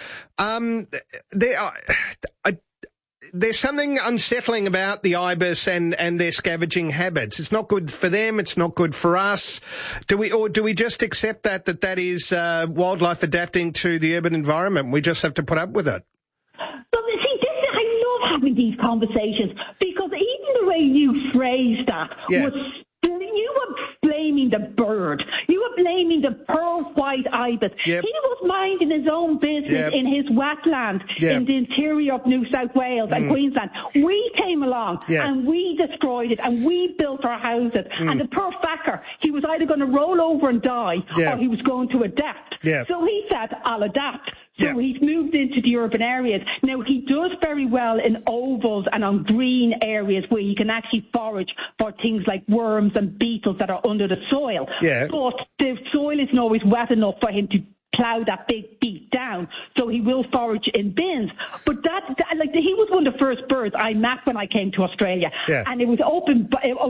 [SPEAKER 1] There's something unsettling about the ibis and their scavenging habits. It's not good for them. It's not good for us. Do we just accept that is wildlife adapting to the urban environment? We just have to put up with it.
[SPEAKER 11] Well, see, I love having these conversations, because even the way you phrased that was, you were blaming the bird. You were blaming the pearl white ibis.
[SPEAKER 1] Yep.
[SPEAKER 11] He was minding his own business in his wetland in the interior of New South Wales and Queensland. We came along and we destroyed it, and we built our houses. And the poor fucker, he was either going to roll over and die or he was going to adapt. So he said, I'll adapt. So he's moved into the urban areas. Now, he does very well in ovals and on green areas where he can actually forage for things like worms and beetles that are under the soil. But the soil isn't always wet enough for him to plough that big beak down, so he will forage in bins. But he was one of the first birds I met when I came to Australia, and it was up in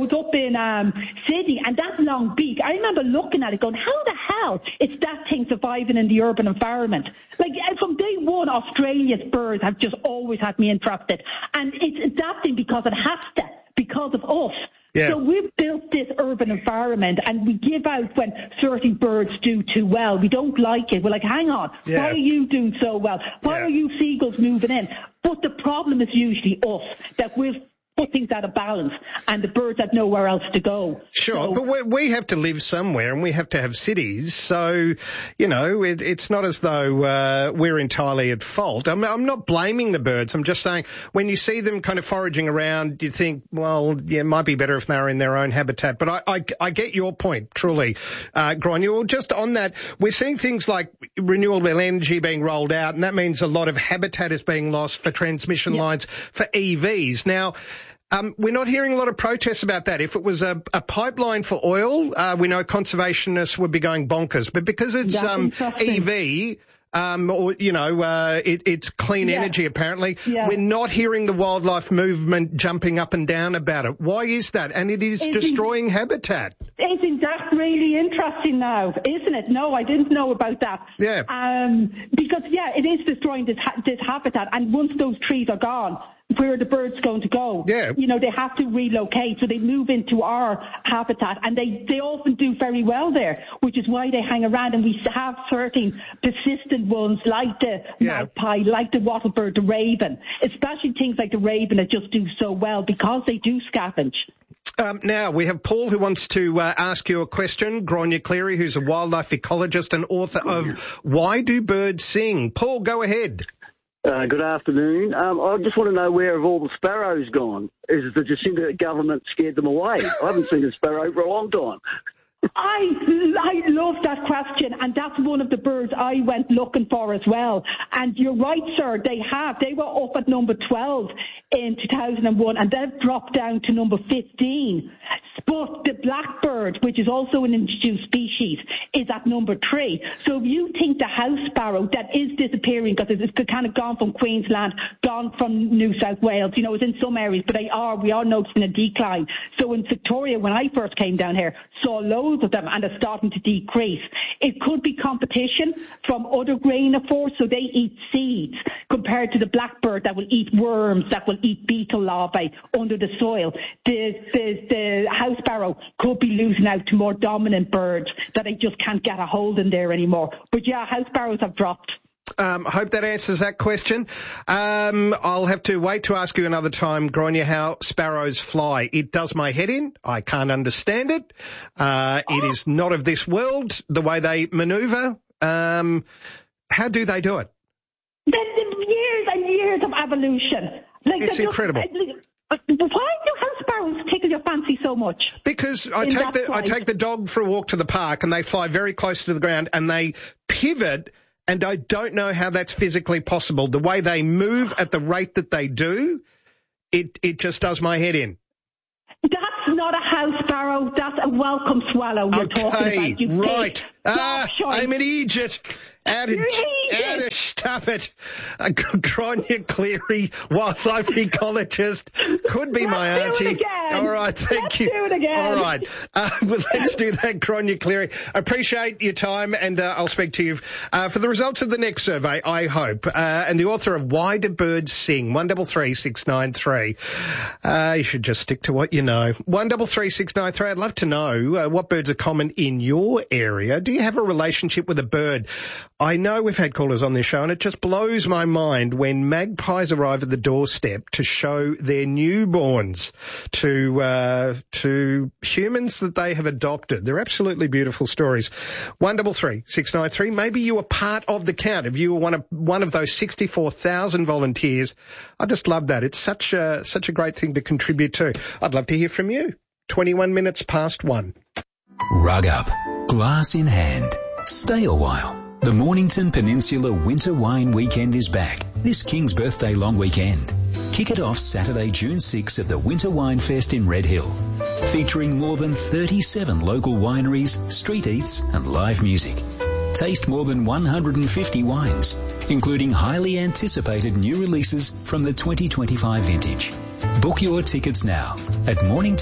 [SPEAKER 11] Sydney, and that long beak, I remember looking at it going, how the hell is that thing surviving in the urban environment? Like, from day one, Australia's birds have just always had me interested, and it's adapting because it has to, because of us. So we've built this urban environment, and we give out when certain birds do too well. We don't like it. We're like, hang on, why are you doing so well? Why are you seagulls moving in? But the problem is usually us, that we've put things out of balance, and the birds have nowhere else to go.
[SPEAKER 1] Sure, but we have to live somewhere, and we have to have cities. So, you know, it's not as though we're entirely at fault. I'm not blaming the birds. I'm just saying, when you see them kind of foraging around, you think, well, it might be better if they were in their own habitat. But I get your point, truly, Gráinne. Just on that, we're seeing things like renewable energy being rolled out, and that means a lot of habitat is being lost for transmission lines for EVs. Now, we're not hearing a lot of protests about that. If it was a pipeline for oil, we know conservationists would be going bonkers. But because it's EV, or, you know, it's clean energy, apparently, we're not hearing the wildlife movement jumping up and down about it. Why is that? And it is destroying habitat.
[SPEAKER 11] Isn't that really interesting now, isn't it? No, I didn't know about that.
[SPEAKER 1] Yeah.
[SPEAKER 11] Because, it is destroying this habitat, and once those trees are gone, where are the birds going to go? You know, they have to relocate, so they move into our habitat, and they often do very well there, which is why they hang around. And we have certain persistent ones like the magpie, like the wattlebird, the raven, especially things like the raven that just do so well because they do scavenge.
[SPEAKER 1] Now, we have Paul who wants to ask you a question. Gráinne Cleary, who's a wildlife ecologist and author of Why Do Birds Sing? Paul, go ahead.
[SPEAKER 12] Good afternoon. I just want to know, where have all the sparrows gone? Is the Jacinda government scared them away? I haven't seen a sparrow for a long time.
[SPEAKER 11] I love that question, and that's one of the birds I went looking for as well. And you're right, sir, they were up at number 12 in 2001, and they've dropped down to number 15. But the blackbird, which is also an introduced species, is at number 3. So if you think the house sparrow that is disappearing, because it's kind of gone from Queensland, gone from New South Wales, you know, it's in some areas, but we are noticing a decline. So in Victoria, when I first came down here, saw loads of them, and they're starting to decrease. It could be competition from other grainivores, so they eat seeds, compared to the blackbird that will eat worms, that will eat beetle larvae under the soil. The house sparrow could be losing out to more dominant birds that they just can't get a hold in there anymore. But yeah, house sparrows have dropped.
[SPEAKER 1] Hope that answers that question. I'll have to wait to ask you another time, Gráinne, how sparrows fly. It does my head in. I can't understand it. It is not of this world, the way they manoeuvre. How do they do it?
[SPEAKER 11] There's years and years of evolution.
[SPEAKER 1] It's incredible.
[SPEAKER 11] Why do house sparrows tickle your fancy so much?
[SPEAKER 1] Because I take the dog for a walk to the park and they fly very close to the ground and they pivot. And I don't know how that's physically possible. The way they move at the rate that they do, it just does my head in.
[SPEAKER 11] That's not a house sparrow. That's a welcome swallow you're talking about.
[SPEAKER 1] Right. I'm an idiot. Stop it. Gráinne Cleary, wildlife ecologist, could be my auntie. All right, thank you.
[SPEAKER 11] Let's do it again.
[SPEAKER 1] All right, well, let's do that, Gráinne Cleary. Appreciate your time, and I'll speak to you for the results of the next survey, I hope. And the author of Why Do Birds Sing? 133 you should just stick to what you know. 133 I'd love to know what birds are common in your area. Do you have a relationship with a bird? I know we've had callers on this show, and it just blows my mind when magpies arrive at the doorstep to show their newborns to humans that they have adopted. They're absolutely beautiful stories. 133 Maybe you were part of the count. If you were one of those 64,000 volunteers, I just love that. It's such a great thing to contribute to. I'd love to hear from you. 21 minutes past 1.
[SPEAKER 15] Rug up, glass in hand. Stay a while. The Mornington Peninsula Winter Wine Weekend is back this King's Birthday long weekend. Kick it off Saturday, June 6 at the Winter Wine Fest in Red Hill, featuring more than 37 local wineries, street eats and live music. Taste more than 150 wines, including highly anticipated new releases from the 2025 vintage. Book your tickets now at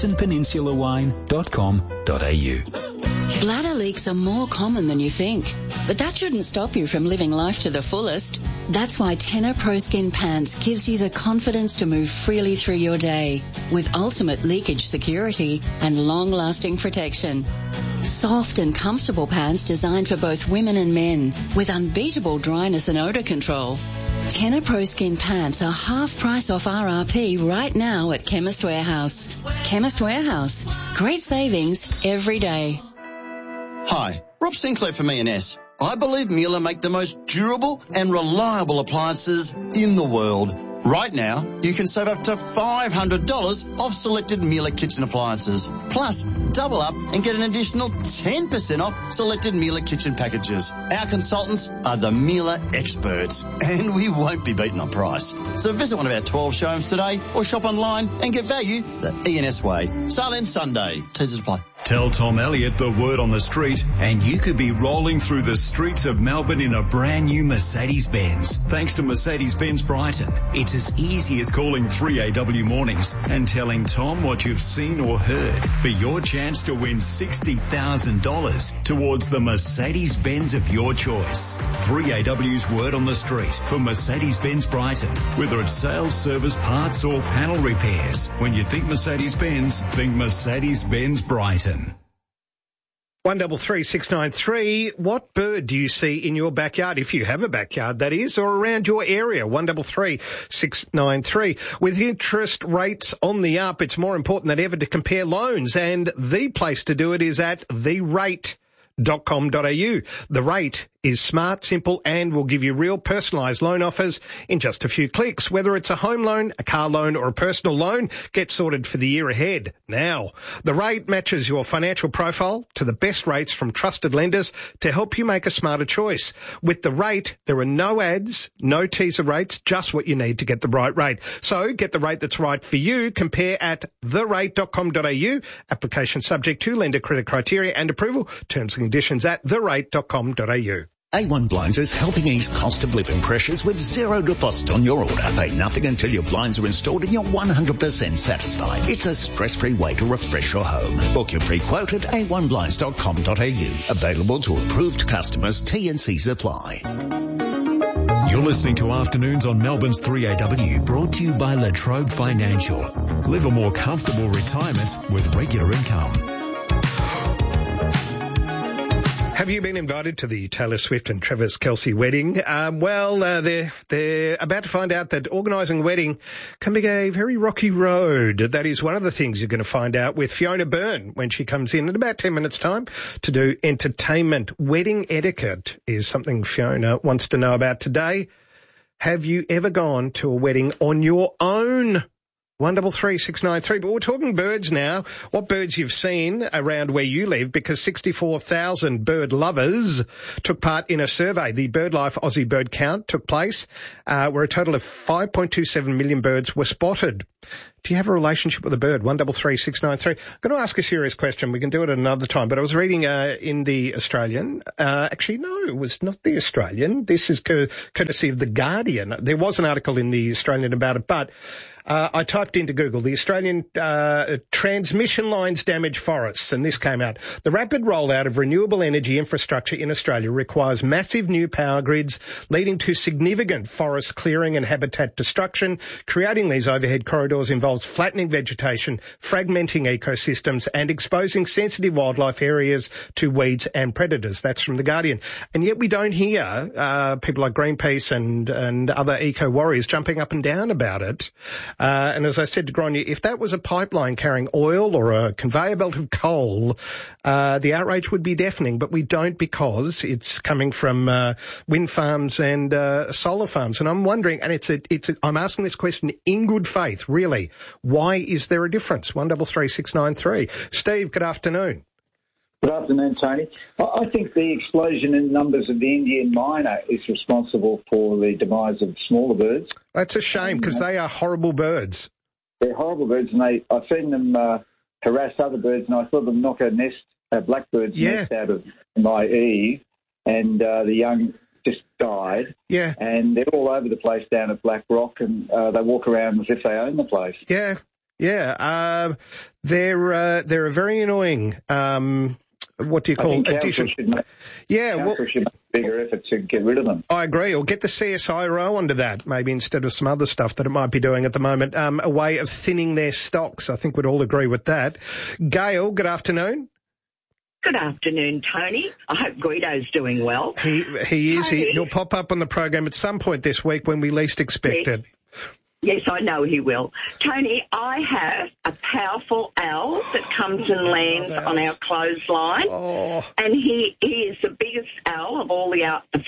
[SPEAKER 15] morningtonpeninsulawine.com.au.
[SPEAKER 25] Bladder leaks are more common than you think, but that shouldn't stop you from living life to the fullest. That's why Tenor Pro Skin Pants gives you the confidence to move freely through your day with ultimate leakage security and long-lasting protection. Soft and comfortable pants designed for both women and men with unbeatable dryness and odor control. Tenor Pro Skin Pants are half price off RRP right now at Chemist Warehouse. Chemist Warehouse. Great savings every day.
[SPEAKER 16] Hi, Rob Sinclair from E&S. I believe Miele make the most durable and reliable appliances in the world. Right now, you can save up to $500 off selected Miele kitchen appliances. Plus, double up and get an additional 10% off selected Miele kitchen packages. Our consultants are the Miele experts, and we won't be beaten on price. So visit one of our 12 showrooms today or shop online and get value the E&S way. Sale ends Sunday. Teasers apply.
[SPEAKER 13] Tell Tom Elliott the word on the street and you could be rolling through the streets of Melbourne in a brand new Mercedes-Benz. Thanks to Mercedes-Benz Brighton, it's as easy as calling 3AW Mornings and telling Tom what you've seen or heard for your chance to win $60,000 towards the Mercedes-Benz of your choice. 3AW's word on the street for Mercedes-Benz Brighton. Whether it's sales, service, parts or panel repairs. When you think Mercedes-Benz, think Mercedes-Benz Brighton.
[SPEAKER 1] 133 what bird do you see in your backyard, if you have a backyard that is, or around your area? 133. With interest rates on the up, it's more important than ever to compare loans, and the place to do it is at therate.com.au. The Rate is smart, simple, and will give you real personalised loan offers in just a few clicks. Whether it's a home loan, a car loan, or a personal loan, get sorted for the year ahead now. The Rate matches your financial profile to the best rates from trusted lenders to help you make a smarter choice. With The Rate, there are no ads, no teaser rates, just what you need to get the right rate. So get the rate that's right for you. Compare at therate.com.au. Application subject to lender credit criteria and approval. Terms and conditions at therate.com.au.
[SPEAKER 17] A1 Blinds is helping ease cost of living pressures with zero deposit on your order. Pay nothing until your blinds are installed and you're 100% satisfied. It's a stress-free way to refresh your home. Book your free quote at a1blinds.com.au. Available to approved customers. T&Cs apply.
[SPEAKER 13] You're listening to Afternoons on Melbourne's 3AW, brought to you by La Trobe Financial. Live a more comfortable retirement with regular income.
[SPEAKER 1] Have you been invited to the Taylor Swift and Travis Kelce wedding? They're about to find out that organising a wedding can be a very rocky road. That is one of the things you're going to find out with Fiona Byrne when she comes in about 10 minutes' time to do entertainment. Wedding etiquette is something Fiona wants to know about today. Have you ever gone to a wedding on your own? 133693. But we're talking birds now. What birds you've seen around where you live, because 64,000 bird lovers took part in a survey. The BirdLife Aussie Bird Count took place, where a total of 5.27 million birds were spotted. Do you have a relationship with a bird? 133693. I'm going to ask a serious question. We can do it another time. But I was reading in the Australian. Actually, no, it was not the Australian. This is courtesy of The Guardian. There was an article in the Australian about it, but I typed into Google, the Australian transmission lines damage forests, and this came out. The rapid rollout of renewable energy infrastructure in Australia requires massive new power grids, leading to significant forest clearing and habitat destruction. Creating these overhead corridors involves flattening vegetation, fragmenting ecosystems, and exposing sensitive wildlife areas to weeds and predators. That's from The Guardian. And yet we don't hear people like Greenpeace and other eco-warriors jumping up and down about it. And as I said to Gráinne, if that was a pipeline carrying oil or a conveyor belt of coal, the outrage would be deafening. But we don't, because it's coming from wind farms and solar farms. And I'm wondering, and I'm asking this question in good faith, really, why is there a difference? 133693. Steve, good afternoon.
[SPEAKER 14] Good afternoon, Tony. I think the explosion in numbers of the Indian myna is responsible for the demise of smaller birds.
[SPEAKER 1] That's a shame, because they are horrible birds.
[SPEAKER 14] They're horrible birds, and I've seen them harass other birds, and I saw them knock a blackbird's nest out of my eave, and the young just died.
[SPEAKER 1] Yeah.
[SPEAKER 14] And they're all over the place down at Black Rock, and they walk around as if they own the place.
[SPEAKER 1] Yeah, yeah. They're a very annoying. What do you call addition?
[SPEAKER 14] Should make a bigger effort to get rid of them.
[SPEAKER 1] I agree. Or get the CSIRO onto that, maybe, instead of some other stuff that it might be doing at the moment. A way of thinning their stocks. I think we'd all agree with that. Gail, good afternoon.
[SPEAKER 18] Good afternoon, Tony. I hope Guido's doing well.
[SPEAKER 1] He is. He'll pop up on the program at some point this week when we least expect it.
[SPEAKER 18] Yes, I know he will. Tony, I have a powerful owl that comes and lands on our clothesline. And he is the biggest owl of all the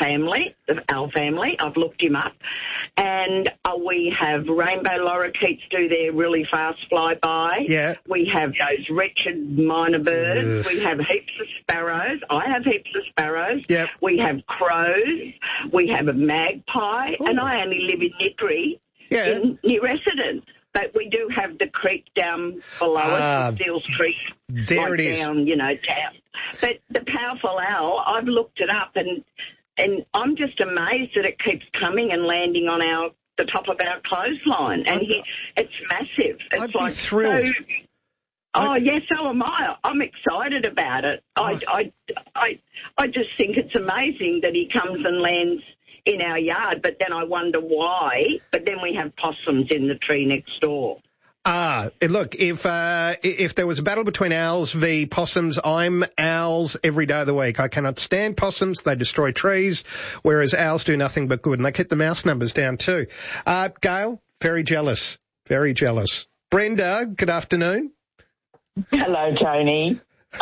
[SPEAKER 18] owl family. I've looked him up. And we have rainbow lorikeets do their really fast flyby.
[SPEAKER 1] Yeah.
[SPEAKER 18] We have those wretched minor birds. We have heaps of sparrows. I have heaps of sparrows.
[SPEAKER 1] Yep.
[SPEAKER 18] We have crows. We have a magpie. And I only live in Nickeri.
[SPEAKER 1] Yeah.
[SPEAKER 18] Near residence. But we do have the creek down below us, the Steeles Creek.
[SPEAKER 1] There it is.
[SPEAKER 18] Down, town. But the powerful owl, I've looked it up, and I'm just amazed that it keeps coming and landing on the top of our clothesline. And it's massive. It's
[SPEAKER 1] I'd be thrilled.
[SPEAKER 18] So am I. I'm excited about it. I just think it's amazing that he comes and lands in our yard, but then I wonder why. But then we have possums in the tree next door.
[SPEAKER 1] Look, if there was a battle between owls v possums, I'm owls every day of the week. I cannot stand possums. They destroy trees, whereas owls do nothing but good, and they keep the mouse numbers down too. Gail, very jealous. Very jealous. Brenda, good afternoon.
[SPEAKER 19] Hello, Tony.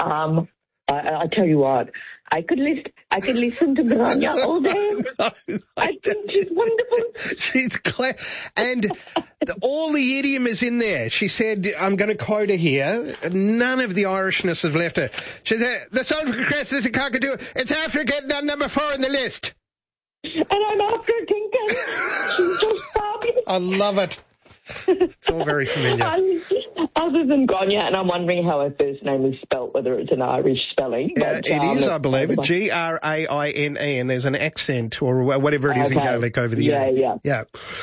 [SPEAKER 19] I tell you what, I could listen to Gráinne all day. I think she's wonderful.
[SPEAKER 1] She's clear. And all the idiom is in there. She said, I'm going to quote her here, none of the Irishness has left her. She said, the soldier crest is a cockatoo. It's after getting on number 4 in the list.
[SPEAKER 19] And I'm after thinking, she's just fabulous.
[SPEAKER 1] I love it. It's all very familiar.
[SPEAKER 19] Other than Gráinne, and I'm wondering how her first name is spelt, whether it's an Irish spelling. But,
[SPEAKER 1] it is, I believe, Graine, and there's an accent or whatever it is in Gaelic over the year.
[SPEAKER 19] Yeah.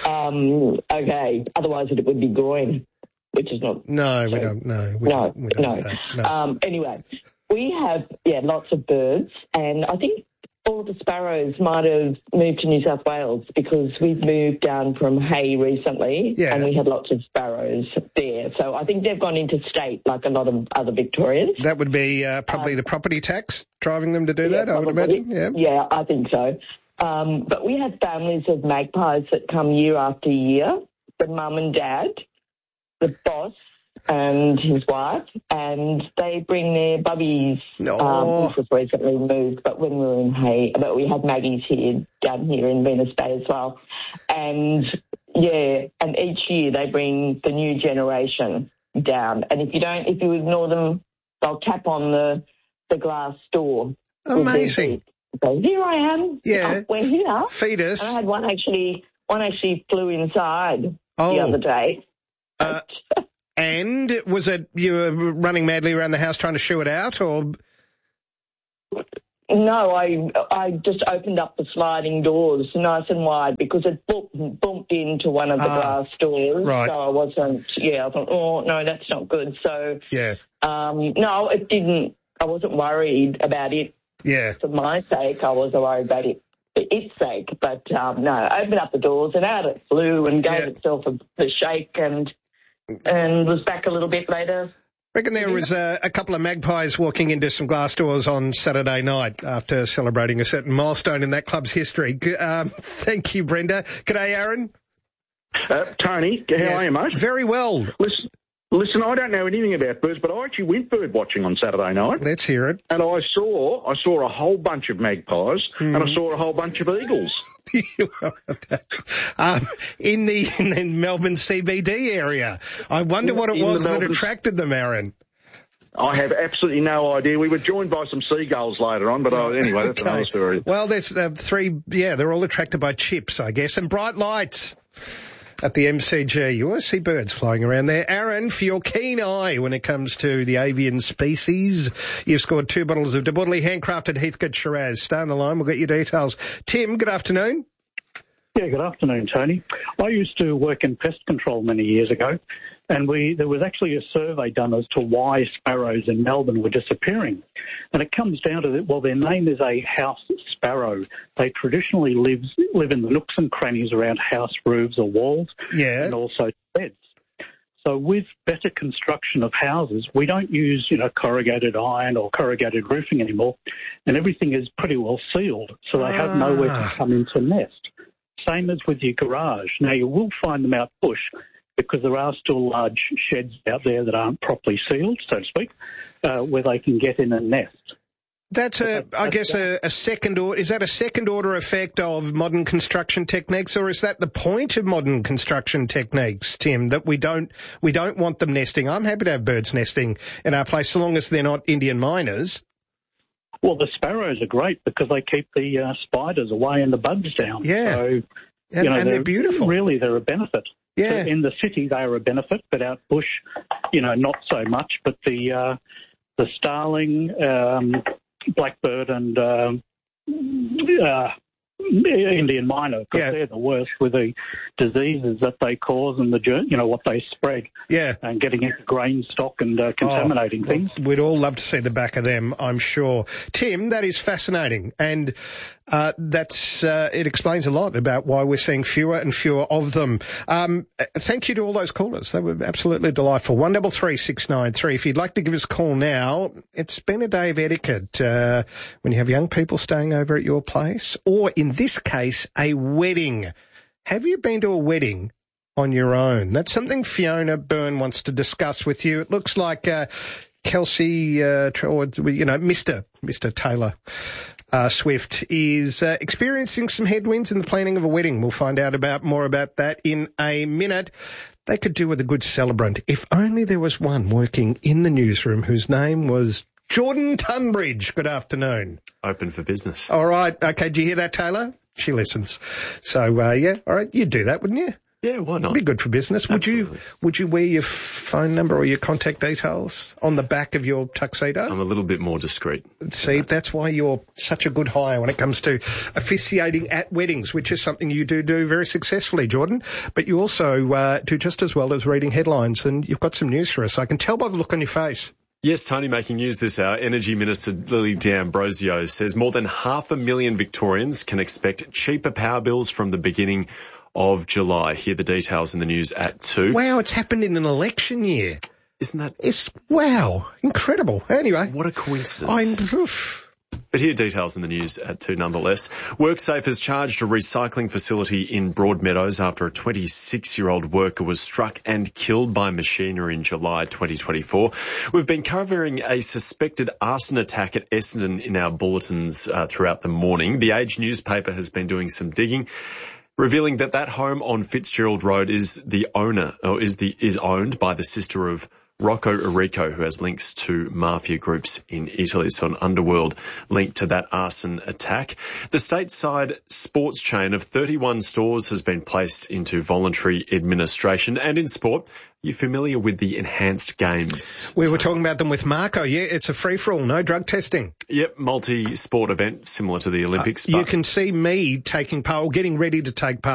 [SPEAKER 19] Okay. Otherwise, it would be groin, which is not.
[SPEAKER 1] No, we don't. No. We don't.
[SPEAKER 19] No. Anyway, we have lots of birds, and I think all the sparrows might have moved to New South Wales because we've moved down from Hay recently and we had lots of sparrows there. So I think they've gone interstate like a lot of other Victorians.
[SPEAKER 1] That would be probably the property tax driving them to do that, I would imagine.
[SPEAKER 19] Yeah, I think so. But we have families of magpies that come year after year, the mum and dad, the boss, and his wife, and they bring their bubbies. We just recently moved, but when we were in Hay, but we had Maggie's down here in Venus Bay as well. And and each year they bring the new generation down. And if you ignore them, they'll tap on the glass door.
[SPEAKER 1] Amazing.
[SPEAKER 19] So here I am.
[SPEAKER 1] Yeah.
[SPEAKER 19] We're here.
[SPEAKER 1] Feed us.
[SPEAKER 19] And I had one actually flew inside the other day.
[SPEAKER 1] And was it you were running madly around the house trying to shoo it out, or?
[SPEAKER 19] No, I just opened up the sliding doors nice and wide because it bumped into one of the glass doors.
[SPEAKER 1] Right.
[SPEAKER 19] So I wasn't, I thought, oh, no, that's not good. So, no, it didn't, I wasn't worried about it.
[SPEAKER 1] Yeah.
[SPEAKER 19] For my sake, I wasn't worried about it for its sake. But, no, I opened up the doors and out it flew and gave itself the shake and was back a little bit later.
[SPEAKER 1] I reckon there was a couple of magpies walking into some glass doors on Saturday night after celebrating a certain milestone in that club's history. Thank you, Brenda. G'day, Aaron.
[SPEAKER 2] Tony, how are you, mate?
[SPEAKER 1] Very well.
[SPEAKER 2] Listen, I don't know anything about birds, but I actually went bird watching on Saturday night.
[SPEAKER 1] Let's hear it.
[SPEAKER 2] And I saw a whole bunch of magpies and I saw a whole bunch of eagles.
[SPEAKER 1] In the Melbourne CBD area. I wonder what it was that attracted them, Aaron.
[SPEAKER 2] I have absolutely no idea. We were joined by some seagulls later on, but anyway, that's another story.
[SPEAKER 1] Well, there's they're all attracted by chips, I guess, and bright lights at the MCG. You always see birds flying around there. Aaron, for your keen eye when it comes to the avian species, you've scored 2 bottles of Debordley handcrafted Heathcote Shiraz. Stay on the line, we'll get your details. Tim, good afternoon.
[SPEAKER 4] Yeah, good afternoon, Tony. I used to work in pest control many years ago, and there was actually a survey done as to why sparrows in Melbourne were disappearing. And it comes down to that, their name is a house sparrow. They traditionally live in the nooks and crannies around house roofs or walls, and also beds. So with better construction of houses, we don't use, corrugated iron or corrugated roofing anymore, and everything is pretty well sealed, so they have nowhere to come into nest. Same as with your garage. Now, you will find them out bush because there are still large sheds out there that aren't properly sealed, so to speak, where they can get in and nest.
[SPEAKER 1] That's a second order. Is that a second order effect of modern construction techniques, or is that the point of modern construction techniques, Tim, that we don't want them nesting? I'm happy to have birds nesting in our place so long as they're not Indian miners.
[SPEAKER 4] Well, the sparrows are great because they keep the spiders away and the bugs down.
[SPEAKER 1] Yeah.
[SPEAKER 4] So,
[SPEAKER 1] and they're beautiful.
[SPEAKER 4] Really, they're a benefit.
[SPEAKER 1] Yeah.
[SPEAKER 4] So in the city, they are a benefit, but out bush, not so much. But the starling, blackbird and Indian miner, because they're the worst with the diseases that they cause and what they spread.
[SPEAKER 1] Yeah.
[SPEAKER 4] And getting into grain stock and contaminating things.
[SPEAKER 1] We'd all love to see the back of them, I'm sure. Tim, that is fascinating. And it explains a lot about why we're seeing fewer and fewer of them. Thank you to all those callers. They were absolutely delightful. 133693. If you'd like to give us a call now, it's been a day of etiquette when you have young people staying over at your place, or in this case, a wedding. Have you been to a wedding on your own? That's something Fiona Byrne wants to discuss with you. It looks like Kelsey, Mr. Taylor Swift is experiencing some headwinds in the planning of a wedding. We'll find out more about that in a minute. They could do with a good celebrant. If only there was one working in the newsroom whose name was Jordan Tunbridge. Good afternoon.
[SPEAKER 3] Open for business.
[SPEAKER 1] All right. Okay. Do you hear that, Taylor? She listens. So, all right. You'd do that, wouldn't you?
[SPEAKER 3] Yeah, why not?
[SPEAKER 1] Be good for business.
[SPEAKER 3] Absolutely.
[SPEAKER 1] Would you wear your phone number or your contact details on the back of your tuxedo?
[SPEAKER 3] I'm a little bit more discreet.
[SPEAKER 1] See, that's why you're such a good hire when it comes to officiating at weddings, which is something you do very successfully, Jordan. But you also do just as well as reading headlines, and you've got some news for us. I can tell by the look on your face.
[SPEAKER 3] Yes, Tony, making news this hour. Energy Minister Lily D'Ambrosio says more than 500,000 Victorians can expect cheaper power bills from the beginning of July. Hear the details in the news at 2.
[SPEAKER 1] Wow, it's happened in an election year.
[SPEAKER 3] Isn't that?
[SPEAKER 1] Wow, incredible. Anyway.
[SPEAKER 3] What a coincidence. But here are details in the news at 2 nonetheless. WorkSafe has charged a recycling facility in Broadmeadows after a 26-year-old worker was struck and killed by machinery in July 2024. We've been covering a suspected arson attack at Essendon in our bulletins throughout the morning. The Age newspaper has been doing some digging, revealing that home on Fitzgerald Road is owned by the sister of Rocco Errico, who has links to mafia groups in Italy, so an underworld link to that arson attack. The stateside sports chain of 31 stores has been placed into voluntary administration. And in sport, you familiar with the enhanced games?
[SPEAKER 1] We were talking about them with Marco. Yeah, it's a free-for-all, no drug testing.
[SPEAKER 3] Yep, multi-sport event similar to the Olympics.
[SPEAKER 1] You can see me getting ready to take part.